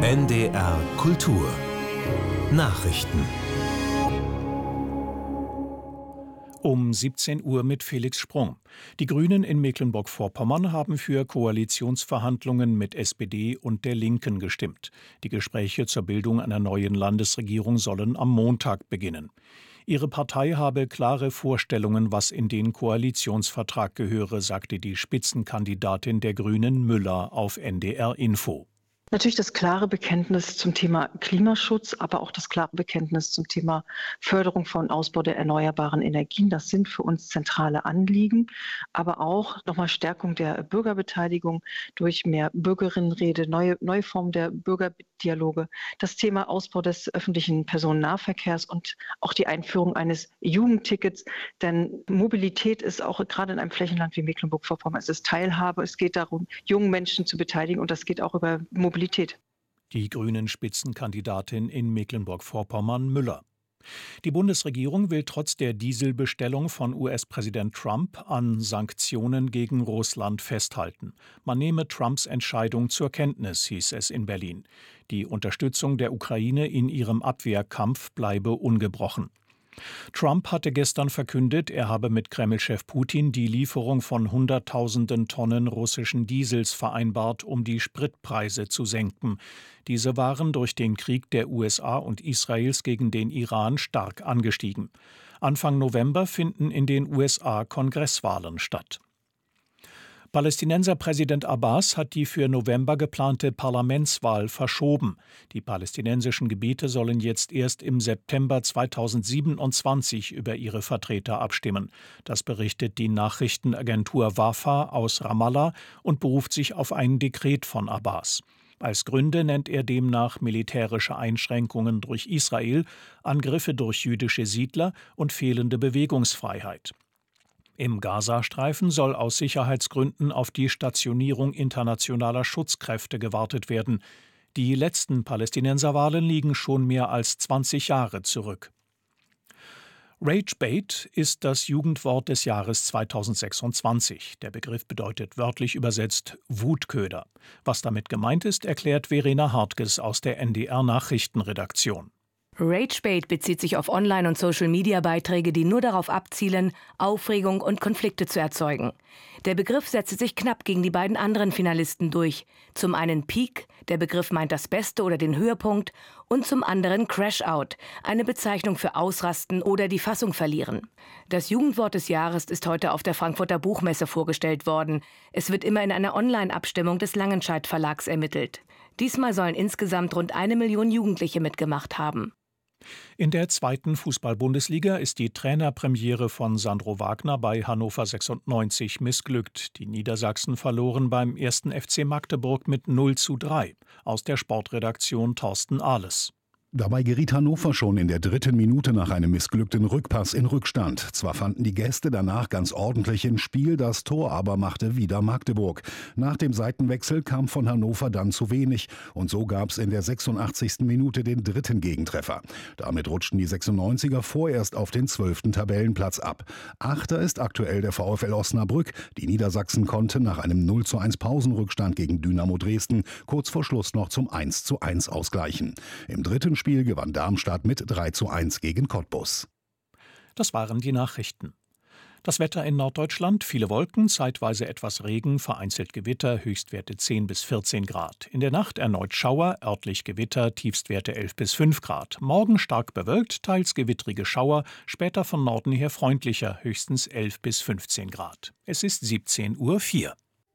NDR Kultur Nachrichten. Um 17 Uhr mit Felix Sprung. Die Grünen in Mecklenburg-Vorpommern haben für Koalitionsverhandlungen mit SPD und der Linken gestimmt. Die Gespräche zur Bildung einer neuen Landesregierung sollen am Montag beginnen. Ihre Partei habe klare Vorstellungen, was in den Koalitionsvertrag gehöre, sagte die Spitzenkandidatin der Grünen Müller auf NDR Info. Natürlich das klare Bekenntnis zum Thema Klimaschutz, aber auch das klare Bekenntnis zum Thema Förderung von Ausbau der erneuerbaren Energien. Das sind für uns zentrale Anliegen, aber auch nochmal Stärkung der Bürgerbeteiligung durch mehr Bürgerinnenrede, neue Formen der Bürgerdialoge, das Thema Ausbau des öffentlichen Personennahverkehrs und auch die Einführung eines Jugendtickets. Denn Mobilität ist auch gerade in einem Flächenland wie Mecklenburg-Vorpommern, es ist Teilhabe, es geht darum, jungen Menschen zu beteiligen und das geht auch über Mobilität. Die grünen Spitzenkandidatin in Mecklenburg-Vorpommern Müller. Die Bundesregierung will trotz der Dieselbestellung von US-Präsident Trump an Sanktionen gegen Russland festhalten. Man nehme Trumps Entscheidung zur Kenntnis, hieß es in Berlin. Die Unterstützung der Ukraine in ihrem Abwehrkampf bleibe ungebrochen. Trump hatte gestern verkündet, er habe mit Kreml-Chef Putin die Lieferung von Hunderttausenden Tonnen russischen Diesels vereinbart, um die Spritpreise zu senken. Diese waren durch den Krieg der USA und Israels gegen den Iran stark angestiegen. Anfang November finden in den USA Kongresswahlen statt. Palästinenserpräsident Abbas hat die für November geplante Parlamentswahl verschoben. Die palästinensischen Gebiete sollen jetzt erst im September 2027 über ihre Vertreter abstimmen. Das berichtet die Nachrichtenagentur Wafa aus Ramallah und beruft sich auf ein Dekret von Abbas. Als Gründe nennt er demnach militärische Einschränkungen durch Israel, Angriffe durch jüdische Siedler und fehlende Bewegungsfreiheit. Im Gazastreifen soll aus Sicherheitsgründen auf die Stationierung internationaler Schutzkräfte gewartet werden. Die letzten Palästinenserwahlen liegen schon mehr als 20 Jahre zurück. Ragebait ist das Jugendwort des Jahres 2026. Der Begriff bedeutet wörtlich übersetzt Wutköder. Was damit gemeint ist, erklärt Verena Hartges aus der NDR Nachrichtenredaktion. Ragebait bezieht sich auf Online- und Social-Media-Beiträge, die nur darauf abzielen, Aufregung und Konflikte zu erzeugen. Der Begriff setzte sich knapp gegen die beiden anderen Finalisten durch. Zum einen Peak, der Begriff meint das Beste oder den Höhepunkt, und zum anderen Crash-Out, eine Bezeichnung für Ausrasten oder die Fassung verlieren. Das Jugendwort des Jahres ist heute auf der Frankfurter Buchmesse vorgestellt worden. Es wird immer in einer Online-Abstimmung des Langenscheidt Verlags ermittelt. Diesmal sollen insgesamt rund 1 Million Jugendliche mitgemacht haben. In der zweiten Fußball-Bundesliga ist die Trainerpremiere von Sandro Wagner bei Hannover 96 missglückt. Die Niedersachsen verloren beim 1. FC Magdeburg mit 0:3. Aus der Sportredaktion Thorsten Ahles. Dabei geriet Hannover schon in der 3. Minute nach einem missglückten Rückpass in Rückstand. Zwar fanden die Gäste danach ganz ordentlich ins Spiel, das Tor aber machte wieder Magdeburg. Nach dem Seitenwechsel kam von Hannover dann zu wenig und so gab es in der 86. Minute den 3. Gegentreffer. Damit rutschten die 96er vorerst auf den 12. Tabellenplatz ab. Achter ist aktuell der VfL Osnabrück. Die Niedersachsen konnten nach einem 0:1 Pausenrückstand gegen Dynamo Dresden kurz vor Schluss noch zum 1:1 ausgleichen. Im dritten Spiel gewann Darmstadt mit 3:1 gegen Cottbus. Das waren die Nachrichten. Das Wetter in Norddeutschland: viele Wolken, zeitweise etwas Regen, vereinzelt Gewitter, Höchstwerte 10 bis 14 Grad. In der Nacht erneut Schauer, örtlich Gewitter, Tiefstwerte 11 bis 5 Grad. Morgen stark bewölkt, teils gewittrige Schauer, später von Norden her freundlicher, höchstens 11 bis 15 Grad. Es ist 17:04 Uhr.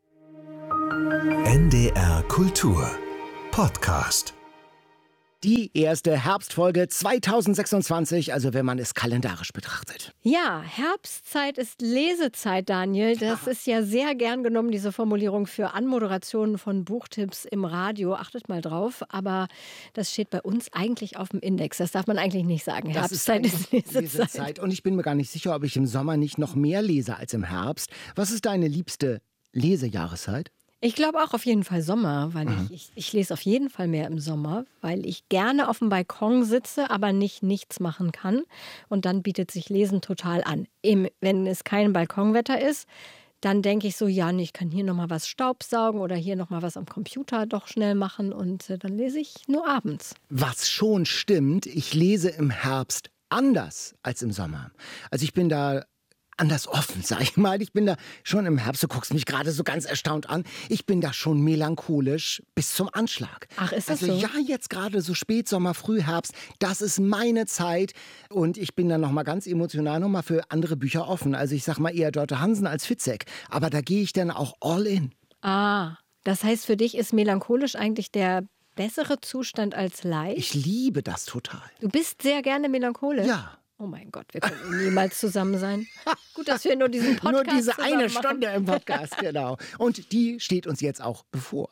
NDR Kultur Podcast. Die erste Herbstfolge 2026, also wenn man es kalendarisch betrachtet. Ja, Herbstzeit ist Lesezeit, Daniel. Das ist ja sehr gern genommen, diese Formulierung für Anmoderationen von Buchtipps im Radio. Achtet mal drauf, aber das steht bei uns eigentlich auf dem Index. Das darf man eigentlich nicht sagen. Herbstzeit ist Lesezeit. Und ich bin mir gar nicht sicher, ob ich im Sommer nicht noch mehr lese als im Herbst. Was ist deine liebste Lesejahreszeit? Ich glaube auch auf jeden Fall Sommer, weil ich lese auf jeden Fall mehr im Sommer, weil ich gerne auf dem Balkon sitze, aber nichts machen kann. Und dann bietet sich Lesen total an. Wenn es kein Balkonwetter ist, dann denke ich so, ja, nee, ich kann hier nochmal was staubsaugen oder hier nochmal was am Computer doch schnell machen und dann lese ich nur abends. Was schon stimmt, ich lese im Herbst anders als im Sommer. Also ich bin da anders offen, sag ich mal. Ich bin da schon im Herbst, du guckst mich gerade so ganz erstaunt an, ich bin da schon melancholisch bis zum Anschlag. Ach, ist das also so? Ja, jetzt gerade so Spätsommer, Frühherbst, das ist meine Zeit und ich bin dann nochmal ganz emotional nochmal für andere Bücher offen. Also ich sag mal eher Dörte Hansen als Fitzek, aber da gehe ich dann auch all in. Ah, das heißt, für dich ist melancholisch eigentlich der bessere Zustand als leicht? Ich liebe das total. Du bist sehr gerne melancholisch? Ja. Oh mein Gott, wir können niemals zusammen sein. Gut, dass wir nur diesen Podcast Nur diese eine zusammen machen. Stunde im Podcast, genau. Und die steht uns jetzt auch bevor.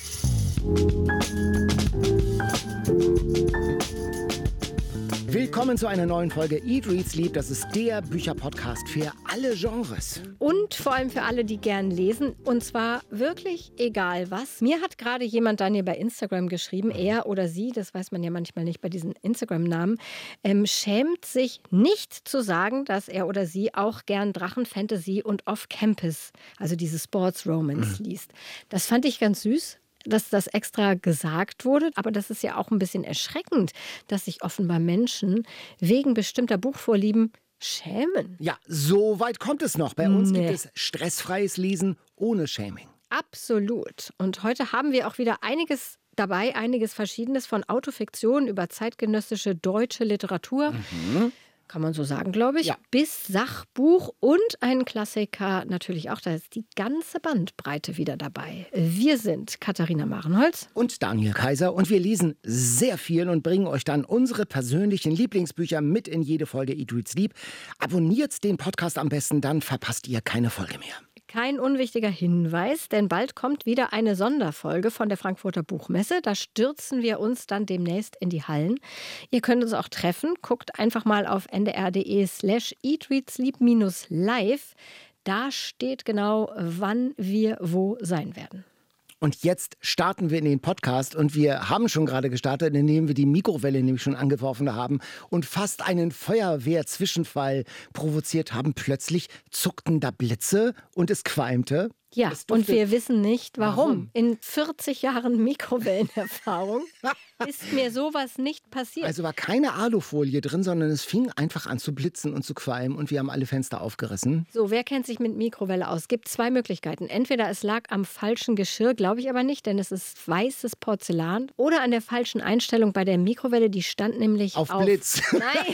Willkommen zu einer neuen Folge Eat, Read, Sleep. Das ist der Bücherpodcast für alle Genres. Und vor allem für alle, die gern lesen. Und zwar wirklich egal was. Mir hat gerade jemand, Daniel, bei Instagram geschrieben, er oder sie, das weiß man ja manchmal nicht bei diesen Instagram-Namen, schämt sich nicht zu sagen, dass er oder sie auch gern Drachen-Fantasy und Off-Campus, also diese Sports-Romance liest. Das fand ich ganz süß, dass das extra gesagt wurde. Aber das ist ja auch ein bisschen erschreckend, dass sich offenbar Menschen wegen bestimmter Buchvorlieben schämen. Ja, so weit kommt es noch. Bei uns gibt es stressfreies Lesen ohne Shaming. Absolut. Und heute haben wir auch wieder einiges dabei, einiges Verschiedenes, von Autofiktion über zeitgenössische deutsche Literatur. Kann man so sagen, glaube ich, Ja. bis Sachbuch und ein Klassiker natürlich auch. Da ist die ganze Bandbreite wieder dabei. Wir sind Katharina Marenholz. Und Daniel Kaiser. Und wir lesen sehr viel und bringen euch dann unsere persönlichen Lieblingsbücher mit in jede Folge Eat, Read, Sleep. Abonniert den Podcast am besten, dann verpasst ihr keine Folge mehr. Kein unwichtiger Hinweis, denn bald kommt wieder eine Sonderfolge von der Frankfurter Buchmesse. Da stürzen wir uns dann demnächst in die Hallen. Ihr könnt uns auch treffen. Guckt einfach mal auf ndr.de/eatreadsleep-live. Da steht genau, wann wir wo sein werden. Und jetzt starten wir in den Podcast und wir haben schon gerade gestartet, indem wir die Mikrowelle nämlich schon angeworfen haben und fast einen Feuerwehrzwischenfall provoziert haben. Plötzlich zuckten da Blitze und es qualmte. Ja, Es und duftet- wir wissen nicht, warum. Warum? In 40 Jahren Mikrowellenerfahrung ist mir sowas nicht passiert. Also war keine Alufolie drin, sondern es fing einfach an zu blitzen und zu qualmen und wir haben alle Fenster aufgerissen. So, wer kennt sich mit Mikrowelle aus? Es gibt zwei Möglichkeiten. Entweder es lag am falschen Geschirr, glaube ich aber nicht, denn es ist weißes Porzellan. Oder an der falschen Einstellung bei der Mikrowelle, die stand nämlich Auf Blitz. Nein.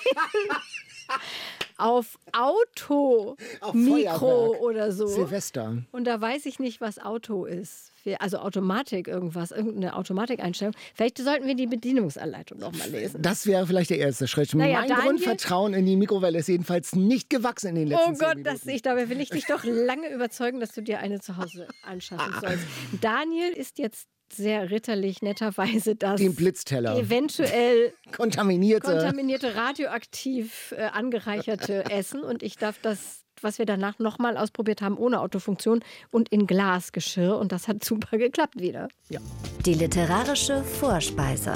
Auf Auto, Auf Mikro Feuerwerk. oder so. Silvester. Und da weiß ich nicht, was Auto ist. Also Automatik, irgendeine Automatikeinstellung. Vielleicht sollten wir die Bedienungsanleitung noch mal lesen. Das wäre vielleicht der erste Schritt. Naja, mein Daniel- Grundvertrauen in die Mikrowelle ist jedenfalls nicht gewachsen in den letzten Oh 10 Gott, Minuten. dabei will ich dich doch lange überzeugen, dass du dir eine zu Hause anschaffen sollst. Daniel ist jetzt sehr ritterlich, netterweise das Den Blitzteller. eventuell Kontaminierte. radioaktiv angereicherte Essen. Und ich darf das, was wir danach nochmal ausprobiert haben, ohne Autofunktion und in Glasgeschirr. Und das hat super geklappt wieder. Die literarische Vorspeise.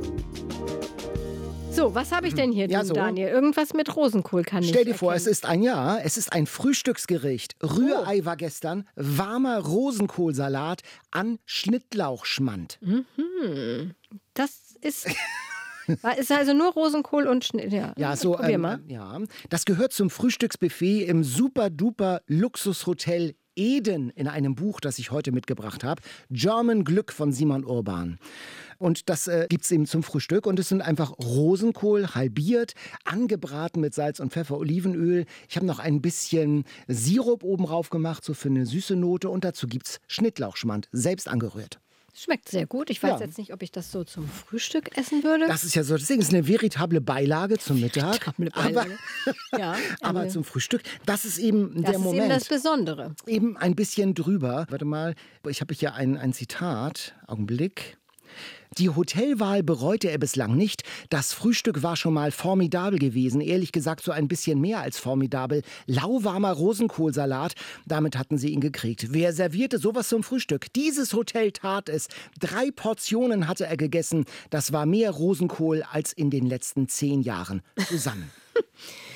So, was habe ich denn hier, Ja, du, so. Daniel? Irgendwas mit Rosenkohl kann ich Stell dir vor, erkennen. es ist ein Frühstücksgericht. Rührei war gestern, warmer Rosenkohlsalat an Schnittlauchschmand. Das ist also nur Rosenkohl und Schnitt. Ja, So, probier mal. ja. Das gehört zum Frühstücksbuffet im super-duper Luxushotel Eden in einem Buch, das ich heute mitgebracht habe. German Glück von Simon Urban. Und das gibt es eben zum Frühstück. Und es sind einfach Rosenkohl halbiert, angebraten mit Salz und Pfeffer, Olivenöl. Ich habe noch ein bisschen Sirup oben drauf gemacht, so für eine süße Note. Und dazu gibt es Schnittlauchschmand, selbst angerührt. Schmeckt sehr gut. Ich weiß Ja. jetzt nicht, ob ich das so zum Frühstück essen würde. Das ist ja so, deswegen ist eine veritable Beilage zum Mittag. Veritable Beilage. Ja, Aber zum Frühstück, das ist eben das der ist Moment. eben das Besondere. Eben ein bisschen drüber. Warte mal, ich habe hier ein Zitat. Augenblick. Die Hotelwahl bereute er bislang nicht. Das Frühstück war schon mal formidabel gewesen. Ehrlich gesagt so ein bisschen mehr als formidabel. Lauwarmer Rosenkohlsalat, damit hatten sie ihn gekriegt. Wer servierte sowas zum Frühstück? Dieses Hotel tat es. 3 Portionen hatte er gegessen. Das war mehr Rosenkohl als in den letzten 10 Jahren zusammen.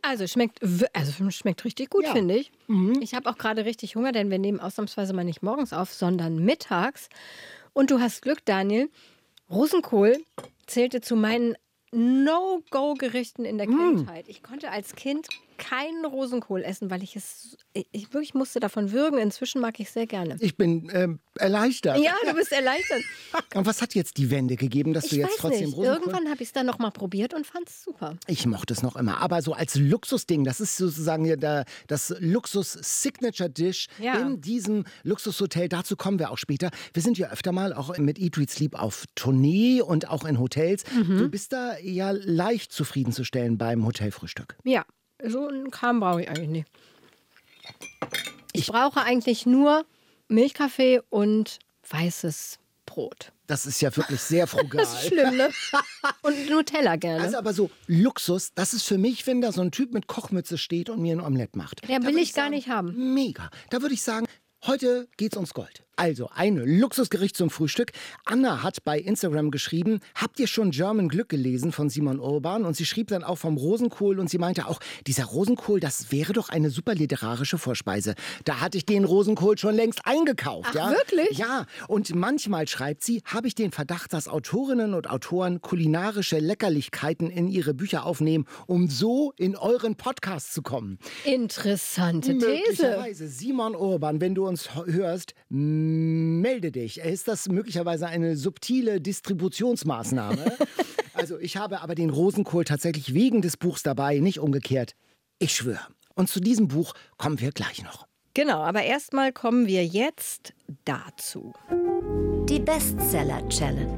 Also schmeckt richtig gut, finde ich. Ich habe auch gerade richtig Hunger, denn wir nehmen ausnahmsweise mal nicht morgens auf, sondern mittags. Und du hast Glück, Daniel. Rosenkohl zählte zu meinen No-Go-Gerichten in der Kindheit. Ich konnte als Kind keinen Rosenkohl essen, weil ich wirklich musste davon würgen. Inzwischen mag ich es sehr gerne. Ich bin erleichtert. Ja, du bist erleichtert. Und was hat jetzt die Wende gegeben, dass du jetzt trotzdem nicht. Rosenkohl... Irgendwann habe ich es dann noch mal probiert und fand es super. Ich mochte es noch immer. Aber so als Luxusding, das ist sozusagen ja das Luxus-Signature-Dish in diesem Luxushotel. Dazu kommen wir auch später. Wir sind ja öfter mal auch mit Eat, Read, Sleep auf Tournee und auch in Hotels. Du bist da ja leicht zufriedenzustellen beim Hotelfrühstück. Ja. So einen Kram brauche ich eigentlich nicht. Ich brauche eigentlich nur Milchkaffee und weißes Brot. Das ist ja wirklich sehr frugal. Das ist schlimm, ne? Und Nutella gerne. Also aber so Luxus, das ist für mich, wenn da so ein Typ mit Kochmütze steht und mir ein Omelett macht. Der will ich gar nicht haben. Mega. Da würde ich sagen, heute geht's ums Gold. Also ein Luxusgericht zum Frühstück. Anna hat bei Instagram geschrieben, habt ihr schon German Glück gelesen von Simon Urban? Und sie schrieb dann auch vom Rosenkohl und sie meinte auch, dieser Rosenkohl, das wäre doch eine super literarische Vorspeise. Da hatte ich den Rosenkohl schon längst eingekauft. Ach, wirklich? Ja, und manchmal, schreibt sie, habe ich den Verdacht, dass Autorinnen und Autoren kulinarische Leckerlichkeiten in ihre Bücher aufnehmen, um so in euren Podcast zu kommen. Interessante These. Möglicherweise, Simon Urban, wenn du uns hörst, melde dich. Ist das möglicherweise eine subtile Distributionsmaßnahme? Also ich habe aber den Rosenkohl tatsächlich wegen des Buchs dabei, nicht umgekehrt. Ich schwöre. Und zu diesem Buch kommen wir gleich noch. Genau, aber erstmal kommen wir jetzt dazu. Die Bestseller-Challenge.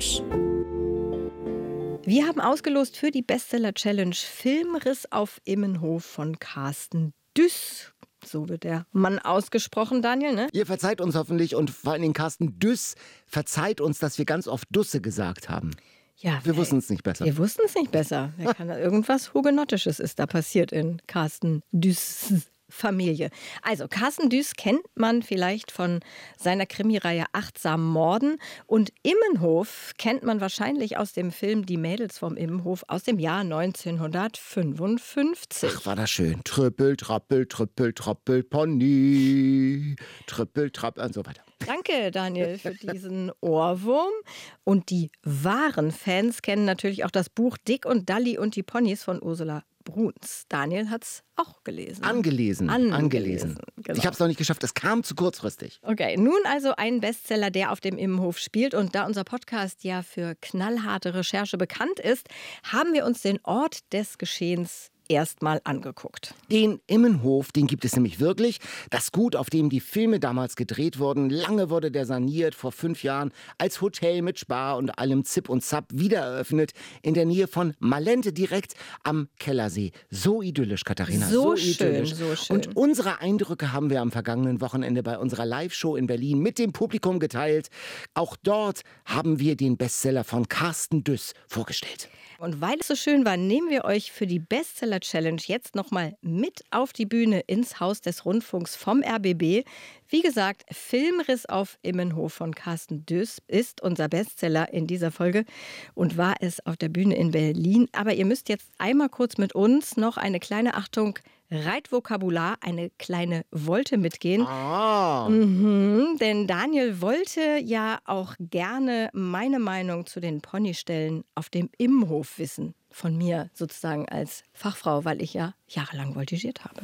Wir haben ausgelost für die Bestseller-Challenge Filmriss auf Immenhof von Carsten Düss. So wird der Mann ausgesprochen, Daniel, ne? Ihr verzeiht uns hoffentlich und vor allen Dingen Carsten Düss verzeiht uns, dass wir ganz oft Dusse gesagt haben. Ja, wir wussten es nicht besser. Wir wussten es nicht besser. Irgendwas Hugenottisches ist da passiert in Carsten Düss' Familie. Also Carsten Düss kennt man vielleicht von seiner Krimireihe Achtsam Morden und Immenhof kennt man wahrscheinlich aus dem Film Die Mädels vom Immenhof aus dem Jahr 1955. Ach, war das schön. Trippel, trappel, trippel, trappel, Pony. Trippel, trappel und so weiter. Danke, Daniel, für diesen Ohrwurm. Und die wahren Fans kennen natürlich auch das Buch Dick und Dalli und die Ponys von Ursula Bruns. Daniel hat es auch gelesen. Angelesen. Genau. Ich habe es noch nicht geschafft, es kam zu kurzfristig. Okay, nun also ein Bestseller, der auf dem Immenhof spielt. Und da unser Podcast ja für knallharte Recherche bekannt ist, haben wir uns den Ort des Geschehens erstmal angeguckt. Den Immenhof, den gibt es nämlich wirklich. Das Gut, auf dem die Filme damals gedreht wurden. Lange wurde der saniert, vor 5 Jahren als Hotel mit Spa und allem Zip und Zap wieder eröffnet. In der Nähe von Malente, direkt am Kellersee. So idyllisch, Katharina. So idyllisch. Schön, so schön. Und unsere Eindrücke haben wir am vergangenen Wochenende bei unserer Live-Show in Berlin mit dem Publikum geteilt. Auch dort haben wir den Bestseller von Carsten Düss vorgestellt. Und weil es so schön war, nehmen wir euch für die Bestseller-Challenge jetzt nochmal mit auf die Bühne ins Haus des Rundfunks vom RBB. Wie gesagt, Filmriss auf Immenhof von Carsten Düss ist unser Bestseller in dieser Folge und war es auf der Bühne in Berlin. Aber ihr müsst jetzt einmal kurz mit uns noch eine kleine Achtung Reitvokabular, eine kleine Wolte mitgehen. Denn Daniel wollte ja auch gerne meine Meinung zu den Ponyställen auf dem Immenhof wissen. Von mir sozusagen als Fachfrau, weil ich ja jahrelang voltigiert habe.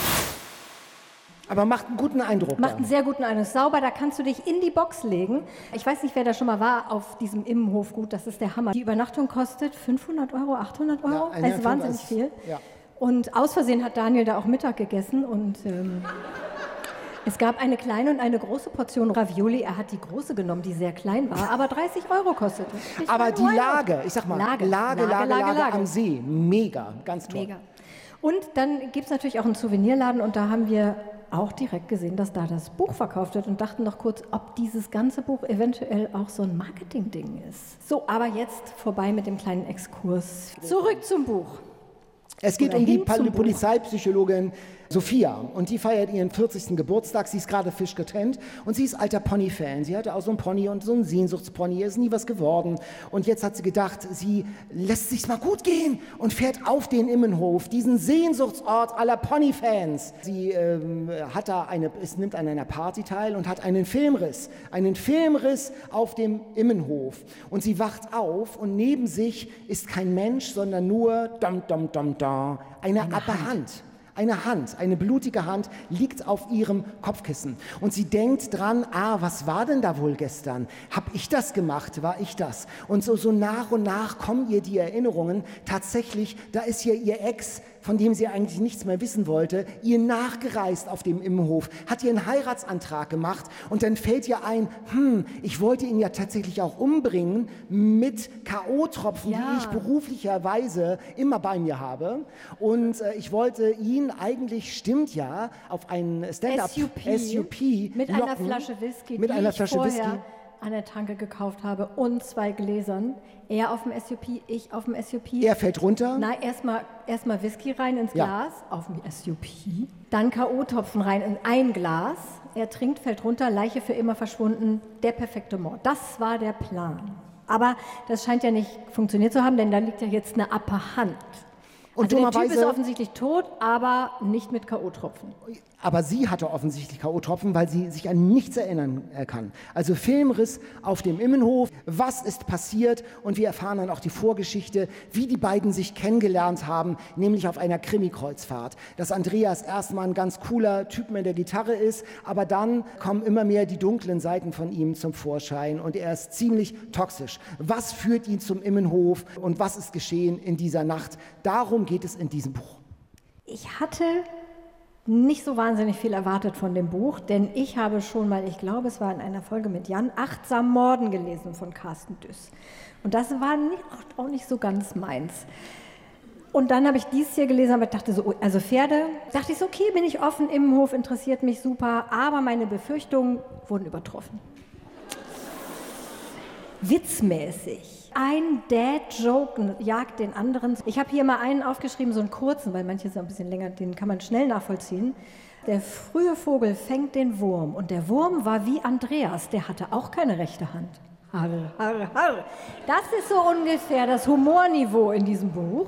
Aber macht einen guten Eindruck. Macht einen sehr guten Eindruck. Sauber, da kannst du dich in die Box legen. Ich weiß nicht, wer da schon mal war auf diesem Immenhofgut. Das ist der Hammer. Die Übernachtung kostet 500 Euro, 800 Euro. Ja, das ist wahnsinnig viel. Ja. Und aus Versehen hat Daniel da auch Mittag gegessen und es gab eine kleine und eine große Portion Ravioli. Er hat die große genommen, die sehr klein war, aber 30 Euro kostete. Aber die Lage, ich sag mal, Lage am See, mega, ganz toll. Mega. Und dann gibt es natürlich auch einen Souvenirladen und da haben wir auch direkt gesehen, dass da das Buch verkauft wird und dachten noch kurz, ob dieses ganze Buch eventuell auch so ein Marketing-Ding ist. So, aber jetzt vorbei mit dem kleinen Exkurs. Zurück zum Buch. Es geht um die Polizeipsychologin Sophia. Und die feiert ihren 40. Geburtstag. Sie ist gerade frisch getrennt und sie ist alter Pony-Fan. Sie hatte auch so einen Pony und so einen Sehnsuchtspony. Ist nie was geworden. Und jetzt hat sie gedacht, sie lässt sich's mal gut gehen und fährt auf den Immenhof, diesen Sehnsuchtsort aller Pony-Fans. Sie nimmt an einer Party teil und hat einen Filmriss auf dem Immenhof. Und sie wacht auf und neben sich ist kein Mensch, sondern nur eine Hand. Eine blutige Hand liegt auf ihrem Kopfkissen. Und sie denkt dran, was war denn da wohl gestern? Hab ich das gemacht? War ich das? Und so nach und nach kommen ihr die Erinnerungen. Tatsächlich, da ist ja ihr Ex, von dem sie eigentlich nichts mehr wissen wollte, ihr nachgereist auf dem Immenhof, hat ihr einen Heiratsantrag gemacht und dann fällt ihr ein, ich wollte ihn ja tatsächlich auch umbringen mit K.O.-Tropfen, die ich beruflicherweise immer bei mir habe. Und ich wollte ihn eigentlich, stimmt ja, auf einen Stand-up SUP mit locken, einer Flasche Whisky, mit einer Flasche ich Whisky vorher an der Tanke gekauft habe und 2 Gläsern. Er auf dem SUP, ich auf dem SUP. Er fällt runter. Nein, erstmal Whisky rein ins Glas, auf dem SUP. Dann K.O.-Tropfen rein in ein Glas. Er trinkt, fällt runter, Leiche für immer verschwunden. Der perfekte Mord. Das war der Plan. Aber das scheint ja nicht funktioniert zu haben, denn da liegt ja jetzt eine Upper-Hand. Und also der Typ ist offensichtlich tot, aber nicht mit K.O.-Tropfen. Aber sie hatte offensichtlich K.O.-Tropfen, weil sie sich an nichts erinnern kann. Also Filmriss auf dem Immenhof. Was ist passiert? Und wir erfahren dann auch die Vorgeschichte, wie die beiden sich kennengelernt haben, nämlich auf einer Krimi-Kreuzfahrt. Dass Andreas erstmal ein ganz cooler Typ mit der Gitarre ist, aber dann kommen immer mehr die dunklen Seiten von ihm zum Vorschein und er ist ziemlich toxisch. Was führt ihn zum Immenhof und was ist geschehen in dieser Nacht? Darum geht es in diesem Buch. Ich hatte nicht so wahnsinnig viel erwartet von dem Buch, denn ich habe schon mal, ich glaube, es war in einer Folge mit Jan, Achtsam Morden gelesen von Carsten Düss. Und das war auch nicht so ganz meins. Und dann habe ich dies hier gelesen, aber dachte so, also Pferde, dachte ich so, okay, bin ich offen, Immenhof interessiert mich super, aber meine Befürchtungen wurden übertroffen. Witzmäßig. Ein Dad-Joke jagt den anderen. Ich habe hier mal einen aufgeschrieben, so einen kurzen, weil manche sind ein bisschen länger, den kann man schnell nachvollziehen. Der frühe Vogel fängt den Wurm und der Wurm war wie Andreas, der hatte auch keine rechte Hand. Harr, harr, harr. Das ist so ungefähr das Humorniveau in diesem Buch.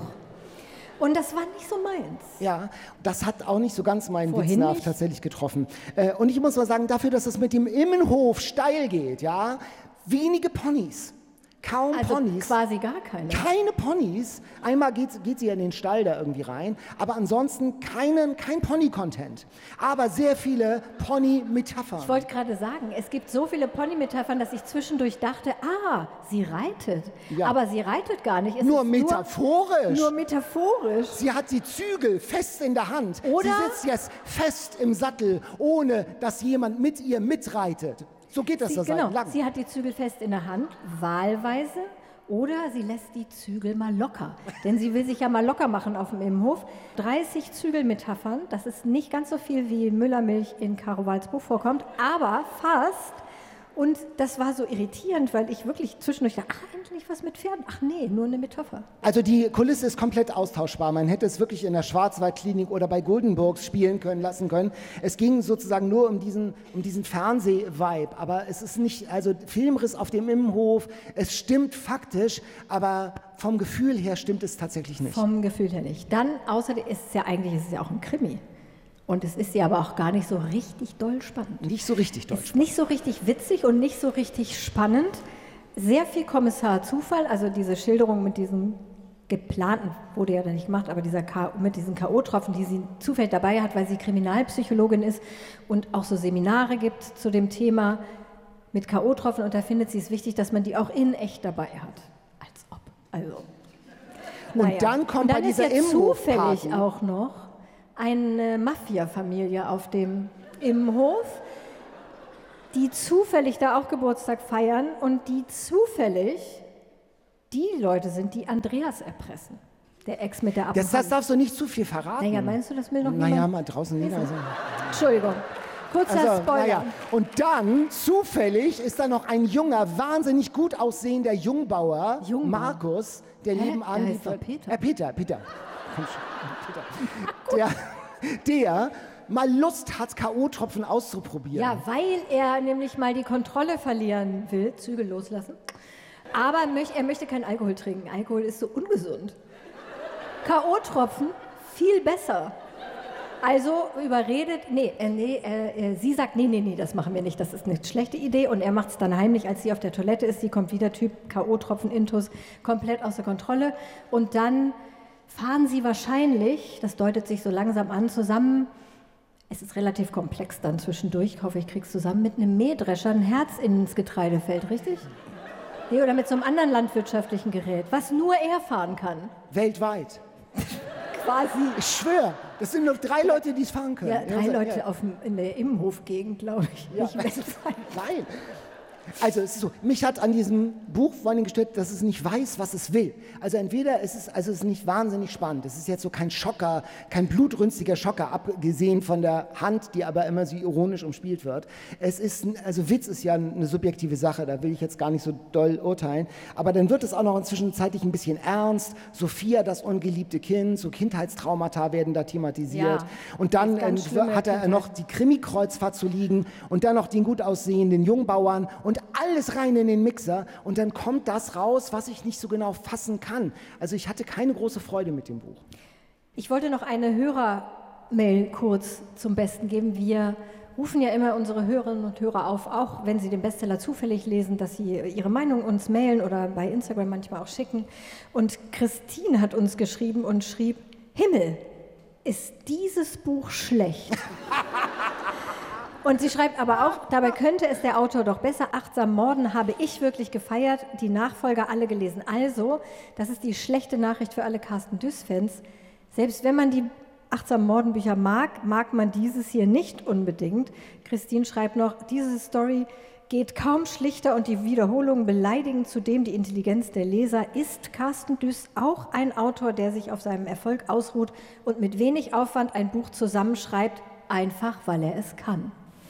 Und das war nicht so meins. Ja, das hat auch nicht so ganz meinen Witznarf tatsächlich getroffen. Und ich muss mal sagen, dafür, dass es mit dem Immenhof steil geht, ja, wenige Ponys. Kaum also Ponys. Quasi gar keine. Keine Ponys. Einmal geht sie ja in den Stall da irgendwie rein, aber ansonsten kein Pony-Content. Aber sehr viele Pony-Metaphern. Ich wollte gerade sagen, es gibt so viele Pony-Metaphern, dass ich zwischendurch dachte, sie reitet. Ja. Aber sie reitet gar nicht. Nur metaphorisch. Nur metaphorisch. Sie hat die Zügel fest in der Hand. Oder? Sie sitzt jetzt fest im Sattel, ohne dass jemand mit ihr mitreitet. So geht das genau. lang. Sie hat die Zügel fest in der Hand, wahlweise, oder sie lässt die Zügel mal locker. Denn sie will sich ja mal locker machen auf dem Immenhof. 30 Zügelmetaphern, das ist nicht ganz so viel, wie Müllermilch in Caro Walds Buch vorkommt, aber fast. Und das war so irritierend, weil ich wirklich zwischendurch dachte, endlich was mit Pferden. Ach nee, nur eine Metapher. Also die Kulisse ist komplett austauschbar. Man hätte es wirklich in der Schwarzwaldklinik oder bei Guldenburgs spielen lassen können. Es ging sozusagen nur um diesen Fernseh-Vibe. Aber es ist nicht, also Filmriss auf dem Immenhof, es stimmt faktisch, aber vom Gefühl her stimmt es tatsächlich nicht. Vom Gefühl her nicht. Dann, außerdem ist es ja auch ein Krimi. Und es ist ja aber auch gar nicht so richtig doll spannend. Nicht so richtig doll spannend. Es ist nicht so richtig witzig und nicht so richtig spannend. Sehr viel Kommissar Zufall, also diese Schilderung mit diesem geplanten, wurde ja dann nicht gemacht, aber mit diesen K.O.-Tropfen, die sie zufällig dabei hat, weil sie Kriminalpsychologin ist und auch so Seminare gibt zu dem Thema mit K.O.-Tropfen. Und da findet sie es wichtig, dass man die auch in echt dabei hat. Als ob. Also. Und dann kommt bei dieser Immenhof zufällig auch noch eine Mafia-Familie auf dem Immenhof, die zufällig da auch Geburtstag feiern und die zufällig die Leute sind, die Andreas erpressen. Der Ex mit der Abend. Das darfst du nicht zu viel verraten. Naja, meinst du, das will noch niemand? Naja, mal draußen nicht. Also. Entschuldigung. Kurzer Spoiler. Naja. Und dann, zufällig, ist da noch ein junger, wahnsinnig gut aussehender Jungbauer, Markus, der nebenan... Der heißt doch Peter. Peter. Komm schon, Peter. der mal Lust hat, K.O.-Tropfen auszuprobieren. Ja, weil er nämlich mal die Kontrolle verlieren will, Zügel loslassen. Aber er möchte keinen Alkohol trinken. Alkohol ist so ungesund. K.O.-Tropfen viel besser. Also überredet, sie sagt, nee, das machen wir nicht, das ist eine schlechte Idee. Und er macht es dann heimlich, als sie auf der Toilette ist. Sie kommt wieder, Typ K.O.-Tropfen, Intus, komplett außer Kontrolle. Und dann fahren sie wahrscheinlich, das deutet sich so langsam an, zusammen. Es ist relativ komplex dann zwischendurch, ich hoffe, ich krieg's zusammen, mit einem Mähdrescher ein Herz ins Getreidefeld, richtig? Nee, oder mit so einem anderen landwirtschaftlichen Gerät, was nur er fahren kann. Weltweit. Quasi. Ich schwöre, das sind nur 3 Leute, die es fahren können. Ja, 3 Leute in der Immenhof-Gegend, glaube ich. Ja. Nicht weltweit. Nein. Also es ist so, mich hat an diesem Buch vor allem gestört, dass es nicht weiß, was es will. Also entweder es ist nicht wahnsinnig spannend, es ist jetzt so kein Schocker, kein blutrünstiger Schocker, abgesehen von der Hand, die aber immer so ironisch umspielt wird. Also Witz ist ja eine subjektive Sache, da will ich jetzt gar nicht so doll urteilen, aber dann wird es auch noch zwischenzeitlich ein bisschen ernst. Sophia, das ungeliebte Kind, so Kindheitstraumata werden da thematisiert. Ja, und dann hat er noch die Krimi-Kreuzfahrt zu liegen und dann noch den gut aussehenden Jungbauern und alles rein in den Mixer und dann kommt das raus, was ich nicht so genau fassen kann. Also ich hatte keine große Freude mit dem Buch. Ich wollte noch eine Hörermail kurz zum Besten geben. Wir rufen ja immer unsere Hörerinnen und Hörer auf, auch wenn sie den Bestseller zufällig lesen, dass sie ihre Meinung uns mailen oder bei Instagram manchmal auch schicken. Und Christine hat uns geschrieben und schrieb, Himmel, ist dieses Buch schlecht? Und sie schreibt aber auch, dabei könnte es der Autor doch besser. Achtsam Morden habe ich wirklich gefeiert, die Nachfolger alle gelesen. Also, das ist die schlechte Nachricht für alle Carsten Düss-Fans. Selbst wenn man die Achtsam Morden Bücher mag man dieses hier nicht unbedingt. Christine schreibt noch, diese Story geht kaum schlichter und die Wiederholungen beleidigen zudem die Intelligenz der Leser. Ist Carsten Düss auch ein Autor, der sich auf seinem Erfolg ausruht und mit wenig Aufwand ein Buch zusammenschreibt, einfach weil er es kann?